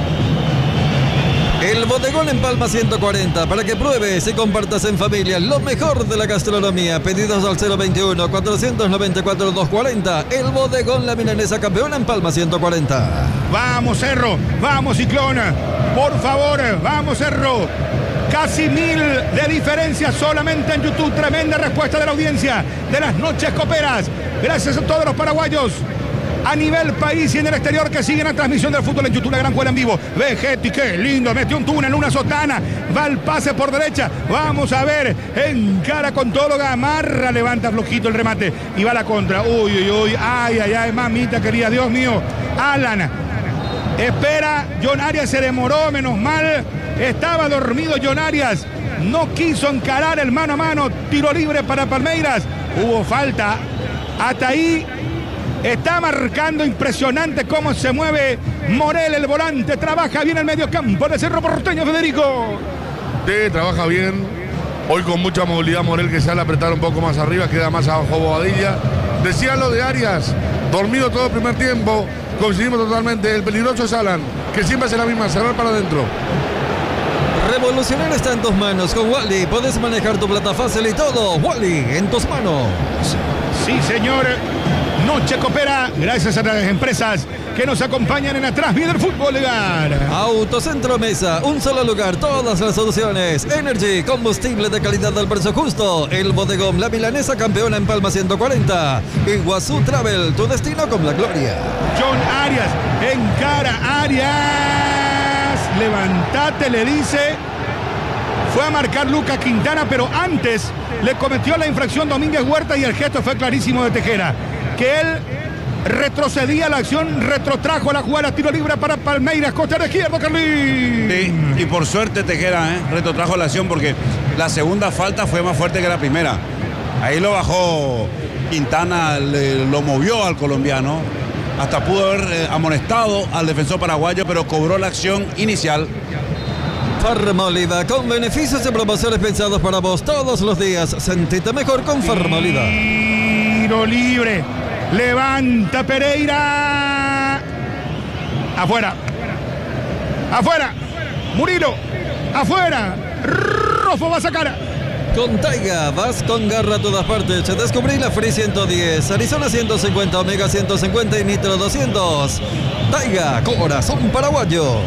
El Bodegón en Palma 140, para que pruebes y compartas en familia lo mejor de la gastronomía. Pedidos al 021 494 240. El Bodegón, la milanesa campeona en Palma 140. Vamos Cerro, vamos Ciclón, por favor, vamos Cerro. Casi 1000 de diferencia solamente en YouTube. Tremenda respuesta de la audiencia de las noches coperas. Gracias a todos los paraguayos a nivel país y en el exterior que siguen la transmisión del fútbol en YouTube, la gran juega en vivo. Vegetti, qué lindo, metió un túnel, una sotana, va el pase por derecha, vamos a ver, encara con todo, Gamarra, levanta flojito el remate y va a la contra, uy, ay, mamita querida, Dios mío, Alan, espera, John Arias se demoró, menos mal, estaba dormido John Arias, no quiso encarar el mano a mano, tiro libre para Palmeiras, hubo falta, hasta ahí. Está marcando impresionante cómo se mueve Morel, el volante. Trabaja bien el mediocampo de Cerro Porteño, Federico. Sí, trabaja bien. Hoy con mucha movilidad Morel, que sale a apretar un poco más arriba, queda más abajo Bobadilla. Decía lo de Arias, dormido todo el primer tiempo. Coincidimos totalmente. El peligroso es Alan, que siempre hace la misma, cerrar para adentro. Revolucionar está en tus manos. Con Wally puedes manejar tu plata fácil y todo. Wally, en tus manos. Sí, señor. Noche Copera, gracias a las empresas que nos acompañan en la transmisión del fútbol legal. Autocentro Mesa, un solo lugar, todas las soluciones. Energy, combustible de calidad al precio justo. El Bodegón, la milanesa campeona en Palma 140. Iguazú Travel, tu destino con la gloria. John Arias, encara Arias. Levantate, le dice. Fue a marcar Lucas Quintana, pero antes le cometió la infracción Domínguez Huerta y el gesto fue clarísimo de Tejera. Que él retrocedía la acción, retrotrajo la jugada, tiro libre para Palmeiras, costera izquierda, Carlín. Sí, y por suerte Tejera retrotrajo la acción porque la segunda falta fue más fuerte que la primera. Ahí lo bajó Quintana, lo movió al colombiano. Hasta pudo haber amonestado al defensor paraguayo, pero cobró la acción inicial. Farmolida, con beneficios y promociones pensados para vos todos los días. Sentite mejor con Farmolida. Tiro libre. Levanta Pereira. Afuera. Afuera. Murilo. Afuera. Rofo va a sacar. Con Taiga, vas con garra a todas partes. Descubrí la Free 110, Arizona 150, Omega 150 y Nitro 200. Taiga, corazón paraguayo.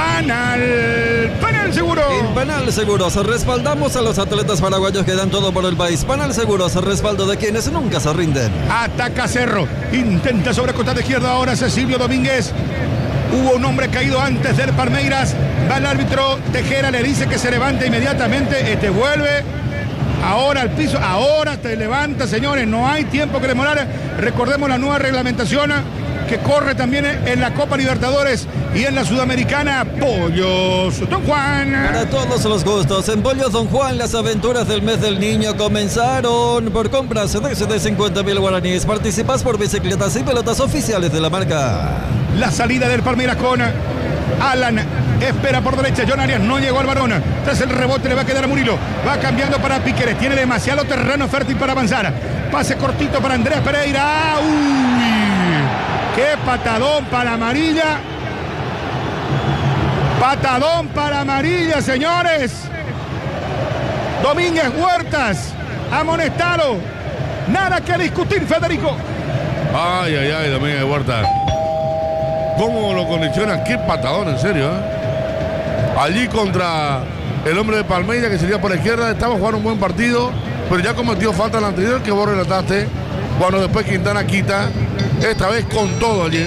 Panal Seguro. En Panal Seguros respaldamos a los atletas paraguayos que dan todo por el país. Panal Seguros, respaldo de quienes nunca se rinden. Ataca Cerro, intenta sobre costado izquierda ahora Cecilio Domínguez. Hubo un hombre caído antes del Palmeiras. Va el árbitro Tejera, le dice que se levante inmediatamente. Vuelve ahora al piso. Ahora te levanta, señores. No hay tiempo que demorar. Recordemos la nueva reglamentación que corre también en la Copa Libertadores y en la Sudamericana. Pollos Don Juan. Para todos los gustos, en Pollos Don Juan las aventuras del mes del niño comenzaron. Por compras de 50.000 guaraníes participas por bicicletas y pelotas oficiales de la marca. La salida del Palmeiras con Alan. Espera por derecha, John Arias no llegó al varón. Tras el rebote le va a quedar a Murilo. Va cambiando para Piqueres, tiene demasiado terreno fértil para avanzar. Pase cortito para Andrés Pereira. ¡Uy! ¡Qué patadón para amarilla! Patadón para amarilla, señores. Domínguez Huertas, amonestado. Nada que discutir, Federico. Ay, Domínguez Huertas. ¿Cómo lo condiciona? Qué patadón, en serio. Allí contra el hombre de Palmeiras, que sería por la izquierda, estaba jugando un buen partido, pero ya cometió falta en la anterior que vos relataste, cuando después Quintana quita, esta vez con todo allí.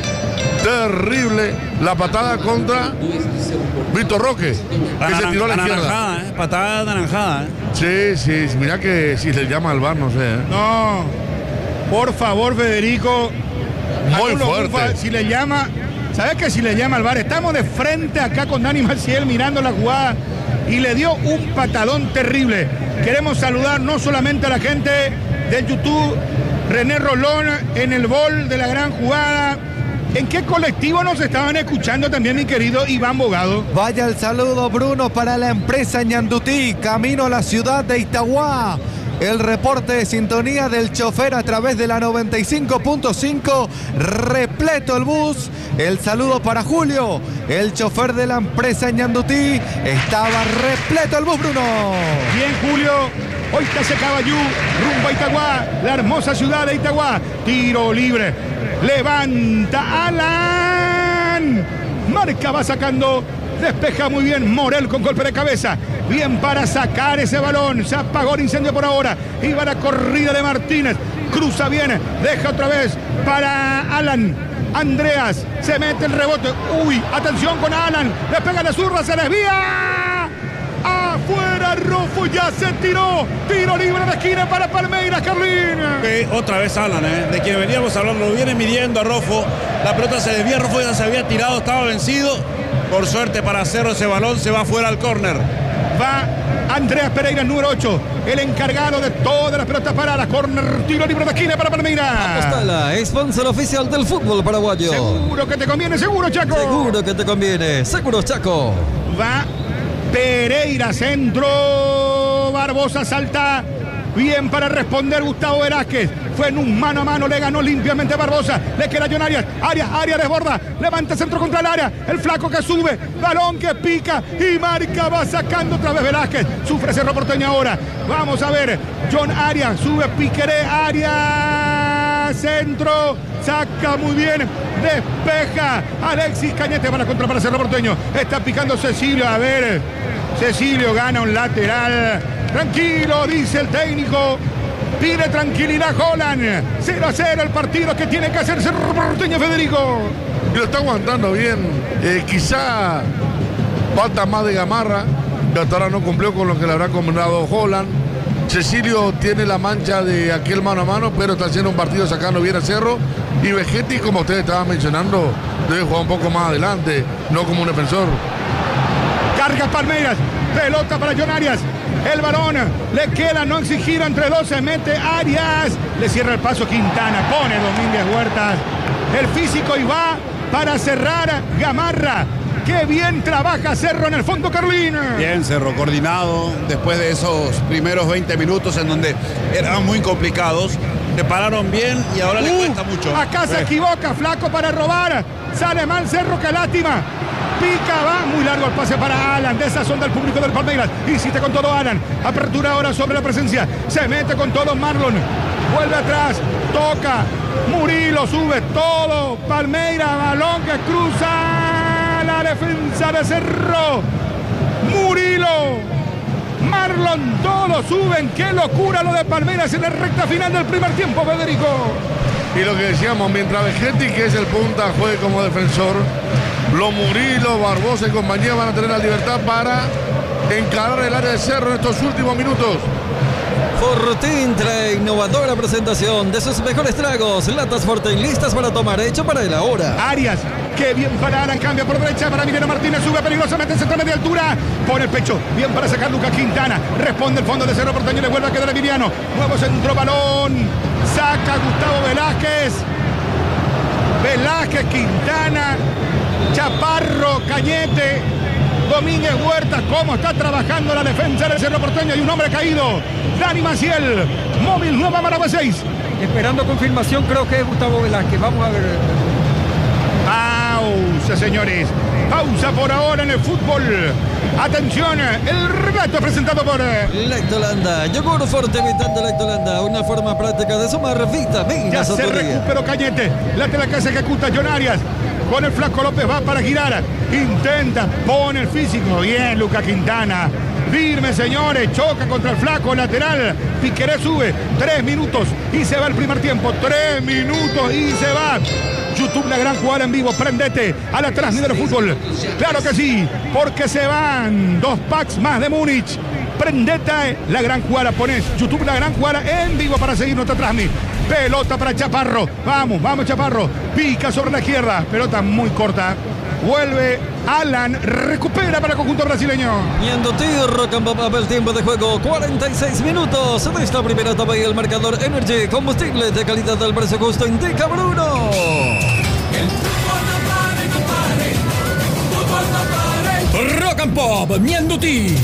Terrible la patada contra Víctor Roque, que se tiró a la izquierda. Patada naranjada. Sí, mirá que si le llama al VAR, no sé. No, por favor, Federico. Muy fuerte. Si le llama, ¿sabes que si le llama al VAR? Estamos de frente acá con Dani Maciel mirando la jugada y le dio un patadón terrible. Queremos saludar no solamente a la gente del YouTube, René Rolón en el gol de la gran jugada. ¿En qué colectivo nos estaban escuchando también, mi querido Iván Bogado? Vaya el saludo, Bruno, para la empresa Ñandutí, camino a la ciudad de Itagua. El reporte de sintonía del chofer a través de la 95.5, repleto el bus. El saludo para Julio, el chofer de la empresa Ñandutí. Estaba repleto el bus, Bruno. Bien, Julio. Hoy está ese caballú, rumbo a Itagua, la hermosa ciudad de Itagua. Tiro libre. Levanta Alan. Marca, va sacando. Despeja muy bien Morel con golpe de cabeza. Bien para sacar ese balón. Se apagó el incendio por ahora. Iba la corrida de Martínez. Cruza bien. Deja otra vez para Alan. Andreas. Se mete el rebote. Uy, atención con Alan. Le pega la zurda. Se desvía. Afuera Rofo. Ya se tiró. Tiro libre de esquina para Palmeiras, Carlín. Otra vez Alan, de quien veníamos hablando. Lo viene midiendo a Rofo. La pelota se desvía. Rofo ya se había tirado. Estaba vencido. Por suerte para Cerro, ese balón se va fuera al córner. Va Andreas Pereira, número 8, el encargado de todas las pelotas paradas. Córner, tiro libre de esquina para Palmeiras. Apostala, sponsor oficial del fútbol paraguayo. Seguro que te conviene, seguro, Chaco. Seguro que te conviene, seguro, Chaco. Va Pereira, centro. Barbosa salta. Bien para responder Gustavo Velázquez. Fue en un mano a mano, le ganó limpiamente Barbosa. Le queda John Arias. Arias desborda. Levanta centro contra el área. El flaco que sube. Balón que pica y marca. Va sacando otra vez Velázquez. Sufre Cerro Porteño ahora. Vamos a ver. John Arias sube Piqueré. Arias. Centro. Saca muy bien. Despeja. Alexis Cañete va a la contra para Cerro Porteño. Está picando Cecilio. A ver. Cecilio gana un lateral. Tranquilo, dice el técnico. Pide tranquilidad Holland. 0-0 el partido que tiene que hacer Cerro Porteño, Federico. Y lo está aguantando bien. Quizá falta más de gamarra. y hasta ahora no cumplió con lo que le habrá combinado Holland. Cecilio tiene la mancha de aquel mano a mano, pero está haciendo un partido sacando bien a Cerro. Y Vegetti, como ustedes estaban mencionando, debe jugar un poco más adelante, no como un defensor. Carga Palmeiras, pelota para John Arias. El balón le queda, no exigir entre dos, se mete Arias. Le cierra el paso Quintana, pone Domínguez Huertas. El físico y va para cerrar Gamarra. ¡Qué bien trabaja Cerro en el fondo, Carlín! Bien, Cerro, coordinado. Después de esos primeros 20 minutos en donde eran muy complicados, se pararon bien y ahora le cuesta mucho. Acá se equivoca, Flaco para robar. Sale mal Cerro, qué lástima. Pica, va muy largo el pase para Alan. De esa sonda del público del Palmeiras. Insiste con todo Alan. Apertura ahora sobre la presencia. Se mete con todo Marlon. Vuelve atrás. Toca. Murilo sube todo. Palmeiras, balón que cruza la defensa de Cerro. Murilo. Marlon, todos suben. Qué locura lo de Palmeiras en la recta final del primer tiempo, Federico. Y lo que decíamos, mientras Vegetti, que es el punta, juegue como defensor, los Murilo, Barbosa y compañía van a tener la libertad para encarar el área de Cerro en estos últimos minutos. Fortín trae innovadora presentación de sus mejores tragos. Latas Fortín listas para tomar, hecho para el ahora. Arias, qué bien para Alan, cambia por derecha para Emiliano Martínez, sube peligrosamente en centro media altura, pone el pecho, bien para sacar Lucas Quintana, responde el fondo de Cerro Porteño, le vuelve a quedar Emiliano, nuevo centro, balón, saca Gustavo Velázquez, Quintana, Chaparro, Cañete, Domínguez Huertas. Cómo está trabajando la defensa del Cerro Porteño y un hombre caído, Dani Maciel, móvil Nueva Marabá 6. Esperando confirmación, creo que es Gustavo Velázquez. Vamos a ver. Pausa, señores. Pausa por ahora en el fútbol. Atención, el relato presentado por Lactolanda, yogur forte evitante Lactolanda, una forma práctica de sumar vitaminas. Ya se recuperó Cañete, lateral que se ejecuta John Arias. Con el Flaco López va para girar, intenta, pone el físico, bien Lucas Quintana, firme señores, choca contra el Flaco, lateral, Piqueré sube, 3 minutos y se va el primer tiempo, 3 minutos y se va. YouTube, la gran jugada en vivo, prendete a la transmisión del fútbol, claro que sí, porque se van 2 packs más de Múnich. Prendete la gran jugada, pones YouTube, la gran jugada en vivo para seguir nuestra transmisión. Pelota para Chaparro, vamos Chaparro, pica sobre la izquierda, pelota muy corta, vuelve Alan, recupera para el conjunto brasileño. Ñanduti, Rocambop, el tiempo de juego, 46 minutos de esta primera etapa y el marcador Energy, combustible de calidad del precio justo, indica Bruno. El fútbol no pare, Rock and Pop, Ñanduti.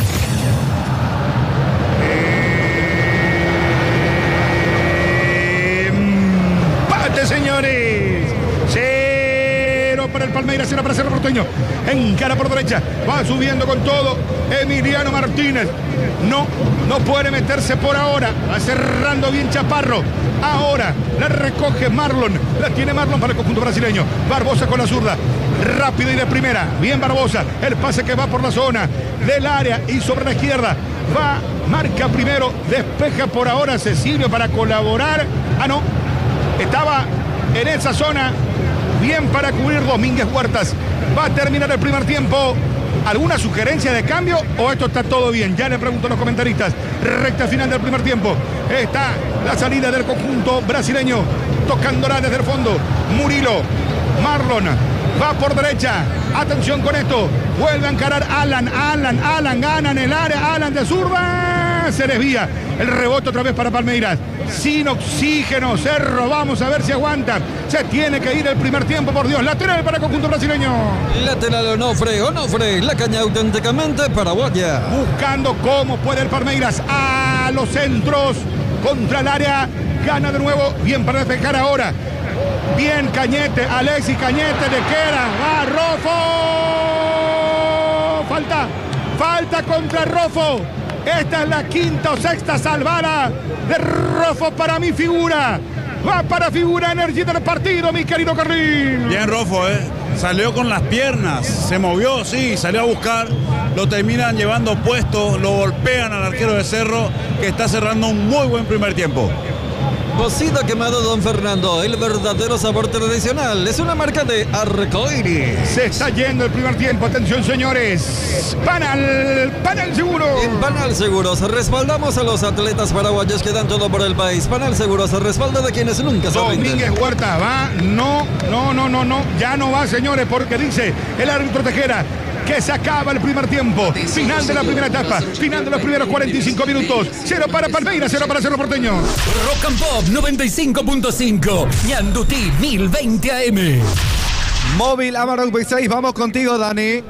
Señores, 0 para el Palmeiras, 0 para Cerro Porteño. Encara por derecha, va subiendo con todo Emiliano Martínez. No puede meterse por ahora, va cerrando bien Chaparro. Ahora la recoge Marlon, la tiene Marlon para el conjunto brasileño. Barbosa con la zurda, rápido y de primera, bien Barbosa, el pase que va por la zona del área y sobre la izquierda. Va, marca primero, despeja por ahora Cecilio para colaborar. Estaba en esa zona, bien para cubrir Domínguez Huertas. Va a terminar el primer tiempo. ¿Alguna sugerencia de cambio o esto está todo bien? Ya le pregunto a los comentaristas. Recta final del primer tiempo. Está la salida del conjunto brasileño, tocándola desde el fondo. Murilo, Marlon, va por derecha. Atención con esto. Vuelve a encarar Alan, gana en el área. Alan de zurda. Se desvía. El rebote otra vez para Palmeiras. Sin oxígeno, Cerro. Vamos a ver si aguanta. Se tiene que ir el primer tiempo, por Dios. Lateral para el conjunto brasileño. Lateral Onofre. La caña auténticamente paraguaya. Buscando cómo puede el Palmeiras. A los centros. Contra el área. Gana de nuevo. Bien para despejar ahora. Bien Cañete. Alexis Cañete le queda. Va Rofo. Falta contra Rofo. Esta es la quinta o sexta salvada de Rofo para mi figura. Va para figura Energy del partido, mi querido Carlín. Bien Rofo, salió con las piernas, se movió, sí, salió a buscar, lo terminan llevando puesto, lo golpean al arquero de Cerro, que está cerrando un muy buen primer tiempo. Cocido quemado Don Fernando, el verdadero sabor tradicional. Es una marca de Arcoiris. Se está yendo el primer tiempo. Atención, señores. Panal Seguro. En Panal Seguros respaldamos a los atletas paraguayos que dan todo por el país. Panal Seguros respalda de quienes nunca se rinden. Domínguez Huerta va. No. Ya no va, señores, porque dice el árbitro Tejera que se acaba el primer tiempo. Final de la primera etapa. Final de los primeros 45 minutos. 0 para Palmeiras, 0 para Cerro Porteño. Rock and Pop 95.5. Ñandutí 1020 AM. Móvil Amarok B6, vamos contigo, Dani.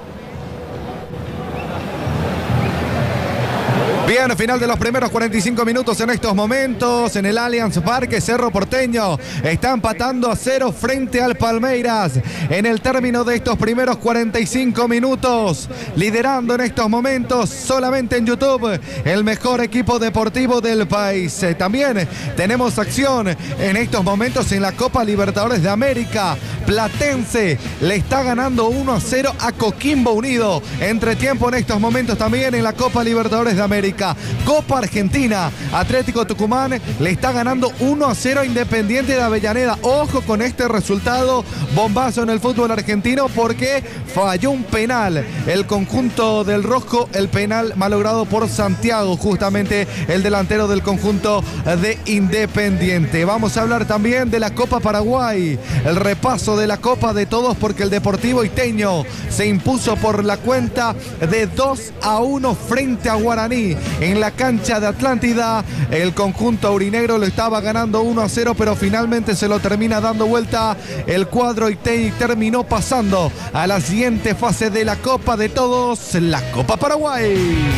Bien, final de los primeros 45 minutos en estos momentos en el Allianz Parque. Cerro Porteño está empatando a 0 frente al Palmeiras en el término de estos primeros 45 minutos, liderando en estos momentos solamente en YouTube el mejor equipo deportivo del país. También tenemos acción en estos momentos en la Copa Libertadores de América. Platense le está ganando 1-0 a Coquimbo Unido. Entretiempo en estos momentos también en la Copa Libertadores de América. Copa Argentina, Atlético Tucumán le está ganando 1-0 a Independiente de Avellaneda. Ojo con este resultado, bombazo en el fútbol argentino porque falló un penal el conjunto del rojo, el penal malogrado por Santiago, justamente el delantero del conjunto de Independiente. Vamos a hablar también de la Copa Paraguay, el repaso de la Copa de todos porque el Deportivo Iteño se impuso por la cuenta de 2-1 frente a Guaraní. En la cancha de Atlántida, el conjunto aurinegro lo estaba ganando 1-0, pero finalmente se lo termina dando vuelta el cuadro y terminó pasando a la siguiente fase de la Copa de Todos, la Copa Paraguay.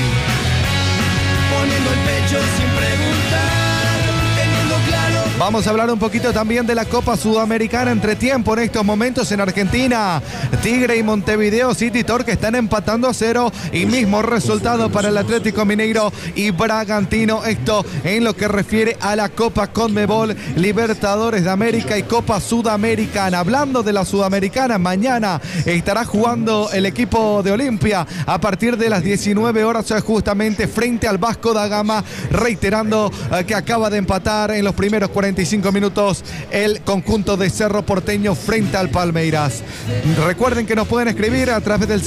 Poniendo el pecho sin preguntar, teniendo claro. Vamos a hablar un poquito también de la Copa Sudamericana. Entretiempo en estos momentos en Argentina. Tigre y Montevideo City Torque están empatando a 0 y mismo resultado para el Atlético Mineiro y Bragantino. Esto en lo que refiere a la Copa Conmebol Libertadores de América y Copa Sudamericana. Hablando de la Sudamericana, mañana estará jugando el equipo de Olimpia a partir de las 19 horas justamente frente al Vasco da Gama, reiterando que acaba de empatar en los primeros 45 minutos el conjunto de Cerro Porteño frente al Palmeiras. Recuerden que nos pueden escribir a través del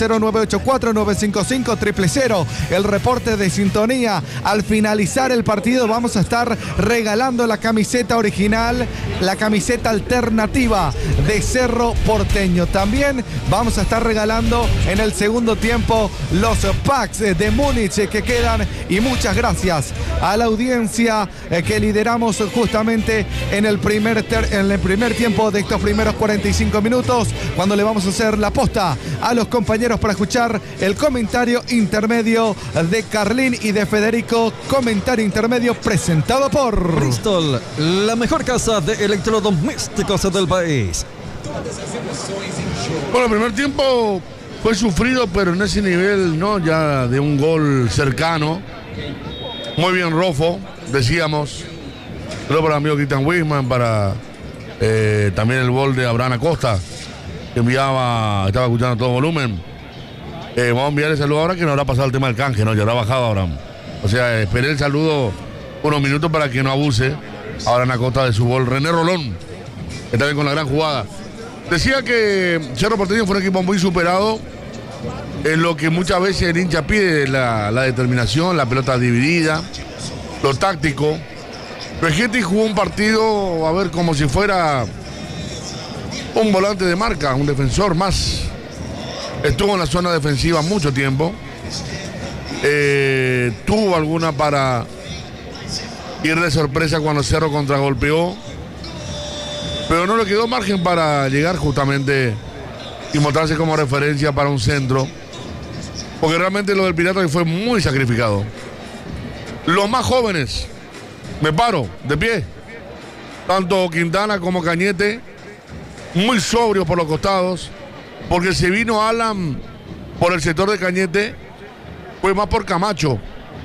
0984-955-000, el reporte de sintonía. Al finalizar el partido vamos a estar regalando la camiseta original, la camiseta alternativa de Cerro Porteño. También vamos a estar regalando en el segundo tiempo los packs de Múnich que quedan, y muchas gracias a la audiencia que lideramos justamente en el primer tiempo de estos primeros 45 minutos, cuando le vamos a hacer la posta a los compañeros para escuchar el comentario intermedio de Carlín y de Federico. Comentario intermedio presentado por Bristol, la mejor casa de electrodomésticos del país. Bueno, el primer tiempo fue sufrido, pero en ese nivel, ¿no? Ya de un gol cercano. Muy bien Rofo, decíamos. Pero para el amigo Cristian Wisman, para también el gol de Abraham Acosta, que estaba escuchando a todo volumen. Vamos a enviar el saludo ahora, que no habrá pasado el tema del canje, ¿no? Ya habrá bajado Abraham. O sea, esperé el saludo unos minutos para que no abuse Abraham Acosta de su gol. René Rolón, que está bien con la gran jugada. Decía que Cerro Porteño fue un equipo muy superado en lo que muchas veces el hincha pide, la determinación, la pelota dividida, lo táctico. Vegetti jugó un partido, a ver, como si fuera un volante de marca, un defensor más. Estuvo en la zona defensiva mucho tiempo. Tuvo alguna para ir de sorpresa cuando Cerro contragolpeó, pero no le quedó margen para llegar justamente y mostrarse como referencia para un centro, porque realmente lo del Pirata fue muy sacrificado. Los más jóvenes, me paro de pie, tanto Quintana como Cañete, muy sobrios por los costados, porque se vino Alan por el sector de Cañete, fue más por Camacho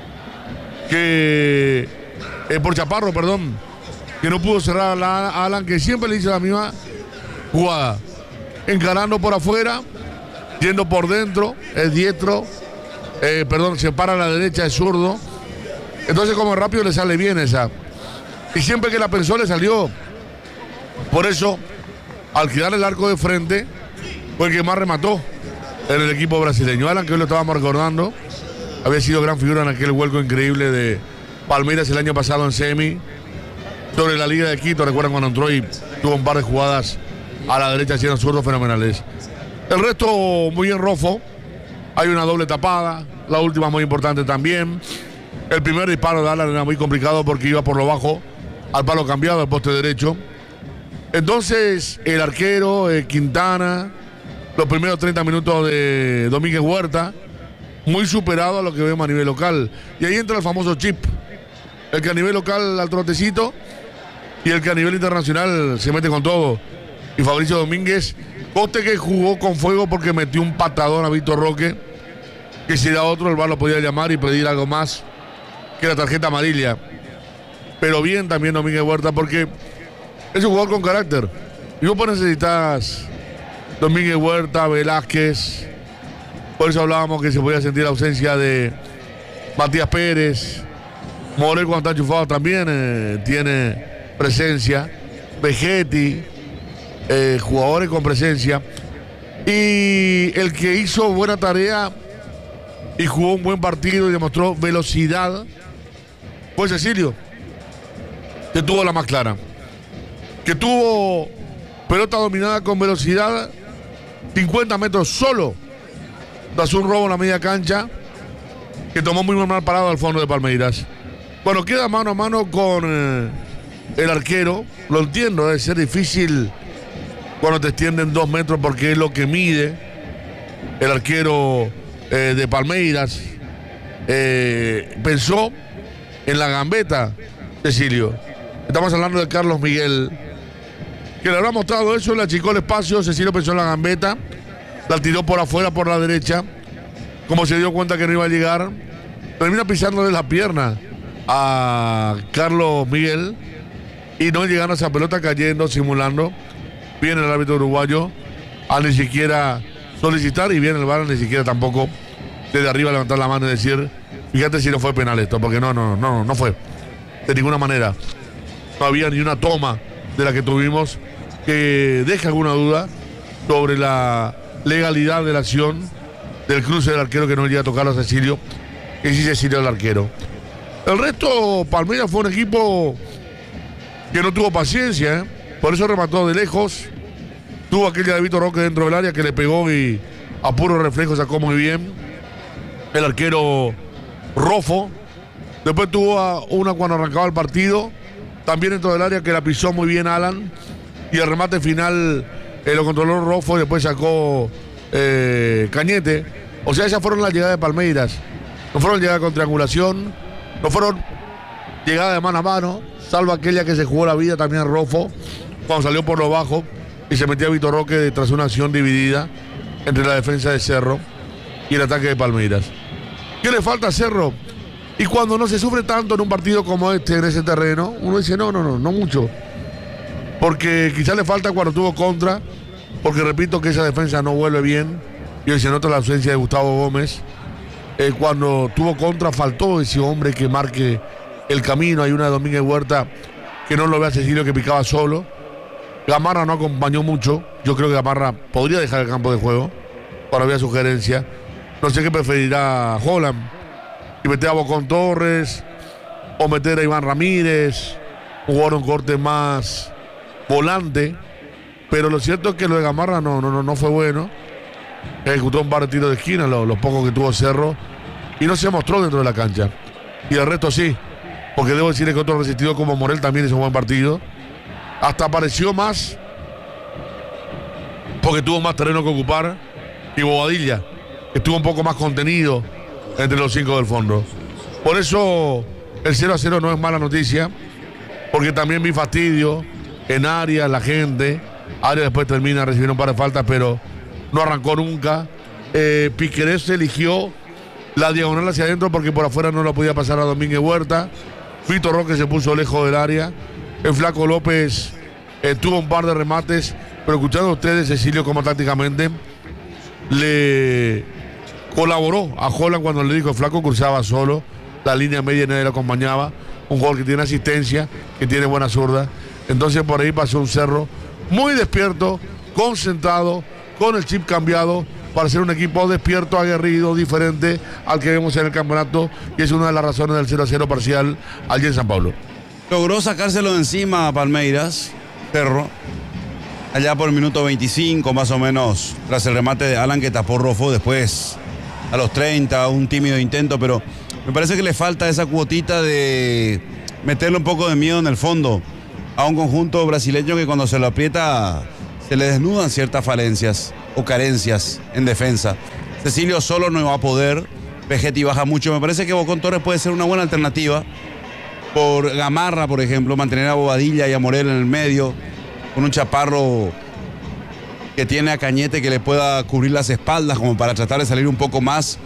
que por Chaparro, perdón, que no pudo cerrar a Alan, que siempre le hizo la misma jugada, encarando por afuera, yendo por dentro, es diestro, se para a la derecha, es zurdo. Entonces como rápido le sale bien esa. y siempre que la pensó le salió. Por eso, al quedar el arco de frente, fue el que más remató en el equipo brasileño. Alan, que hoy lo estábamos recordando, había sido gran figura en aquel vuelco increíble de Palmeiras el año pasado en semi, sobre la Liga de Quito. Recuerdan cuando entró y tuvo un par de jugadas a la derecha haciendo zurdos fenomenales. El resto muy bien Rofo. Hay una doble tapada, la última muy importante también. El primer disparo de Alan era muy complicado porque iba por lo bajo al palo cambiado, al poste derecho. Entonces el arquero Quintana, los primeros 30 minutos de Domínguez Huerta, muy superado a lo que vemos a nivel local. Y ahí entra el famoso chip, el que a nivel local al trotecito y el que a nivel internacional se mete con todo. Y Fabricio Domínguez, coste que jugó con fuego porque metió un patadón a Víctor Roque, que si era otro el VAR lo podía llamar y pedir algo más que la tarjeta amarilla. Pero bien también Domínguez Huerta porque es un jugador con carácter. Y vos necesitas Domínguez Huerta, Velázquez. Por eso hablábamos que se podía sentir la ausencia de Matías Pérez. Morel cuando está enchufado también tiene presencia. Vegetti, jugadores con presencia. Y el que hizo buena tarea y jugó un buen partido y demostró velocidad fue Cecilio, que tuvo la más clara, que tuvo pelota dominada con velocidad, 50 metros solo, tras un robo en la media cancha, que tomó muy mal parado al fondo de Palmeiras. Bueno, queda mano a mano con el arquero. Lo entiendo, debe ser difícil cuando te extienden 2 metros porque es lo que mide el arquero de Palmeiras. Pensó en la gambeta, Cecilio. Estamos hablando de Carlos Miguel, que le habrá mostrado eso, le achicó el espacio. Cecilio pensó en la gambeta, la tiró por afuera, por la derecha. Como se dio cuenta que no iba a llegar, termina pisándole la pierna a Carlos Miguel y no llegando a esa pelota, cayendo, simulando. Viene el árbitro uruguayo a ni siquiera solicitar y viene el VAR ni siquiera tampoco desde arriba levantar la mano y decir, fíjate si no fue penal esto, porque no fue de ninguna manera. No había ni una toma de la que tuvimos que deja alguna duda sobre la legalidad de la acción del cruce del arquero, que no iría a tocar a Cecilio, que sí Cecilio el arquero. El resto, Palmeiras fue un equipo que no tuvo paciencia, por eso remató de lejos. Tuvo aquella de Víctor Roque dentro del área que le pegó y a puro reflejo sacó muy bien el arquero Rofo. Después tuvo una cuando arrancaba el partido, también dentro del área, que la pisó muy bien Alan. Y el remate final lo controló Rofo y después sacó Cañete. O sea, esas fueron las llegadas de Palmeiras. No fueron llegadas con triangulación, no fueron llegadas de mano a mano, salvo aquella que se jugó la vida también Rofo, cuando salió por lo bajo y se metía Víctor Roque tras una acción dividida entre la defensa de Cerro y el ataque de Palmeiras. ¿Qué le falta a Cerro? Y cuando no se sufre tanto en un partido como este, en ese terreno, uno dice no mucho. Porque quizás le falta cuando tuvo contra, porque repito que esa defensa no vuelve bien, y hoy se nota la ausencia de Gustavo Gómez. Cuando tuvo contra faltó ese hombre que marque el camino. Hay una de Domínguez Huerta que no lo ve a Cecilio, que picaba solo. Gamarra no acompañó mucho. Yo creo que Gamarra podría dejar el campo de juego, para ver sugerencia. No sé qué preferirá Holland, y meter a Bocón Torres o meter a Iván Ramírez, jugar un corte más volante. Pero lo cierto es que lo de Gamarra no fue bueno. Ejecutó un par de tiros de esquina, los pocos que tuvo Cerro, y no se mostró dentro de la cancha. Y el resto sí, porque debo decir que otro resistido como Morel también hizo un buen partido. Hasta apareció más, porque tuvo más terreno que ocupar, y Bobadilla, que estuvo un poco más contenido entre los 5 del fondo. Por eso el 0-0 no es mala noticia, porque también vi fastidio en Arias, la gente. Arias después termina recibiendo un par de faltas, pero no arrancó nunca. Piquerés eligió la diagonal hacia adentro porque por afuera no la podía pasar a Domínguez Huerta. Víctor Roque se puso lejos del área. El Flaco López tuvo un par de remates, pero escuchando a ustedes, Cecilio, como tácticamente le colaboró a Holland cuando le dijo: el Flaco cruzaba solo la línea media y nadie lo acompañaba. un jugador que tiene asistencia, que tiene buena zurda. Entonces por ahí pasó un Cerro muy despierto, concentrado, con el chip cambiado, para ser un equipo despierto, aguerrido, diferente al que vemos en el campeonato, y es una de las razones del 0-0 parcial allí en San Pablo. Logró sacárselo de encima a Palmeiras, Cerro, allá por el minuto 25 más o menos, tras el remate de Alan que tapó Rofo. Después a los 30, un tímido intento, pero me parece que le falta esa cuotita de meterle un poco de miedo en el fondo a un conjunto brasileño que cuando se lo aprieta se le desnudan ciertas falencias o carencias en defensa. Cecilio solo no va a poder, Vegetti baja mucho. Me parece que Bocón Torres puede ser una buena alternativa por Gamarra, por ejemplo, mantener a Bobadilla y a Morel en el medio, con un Chaparro que tiene a Cañete que le pueda cubrir las espaldas como para tratar de salir un poco más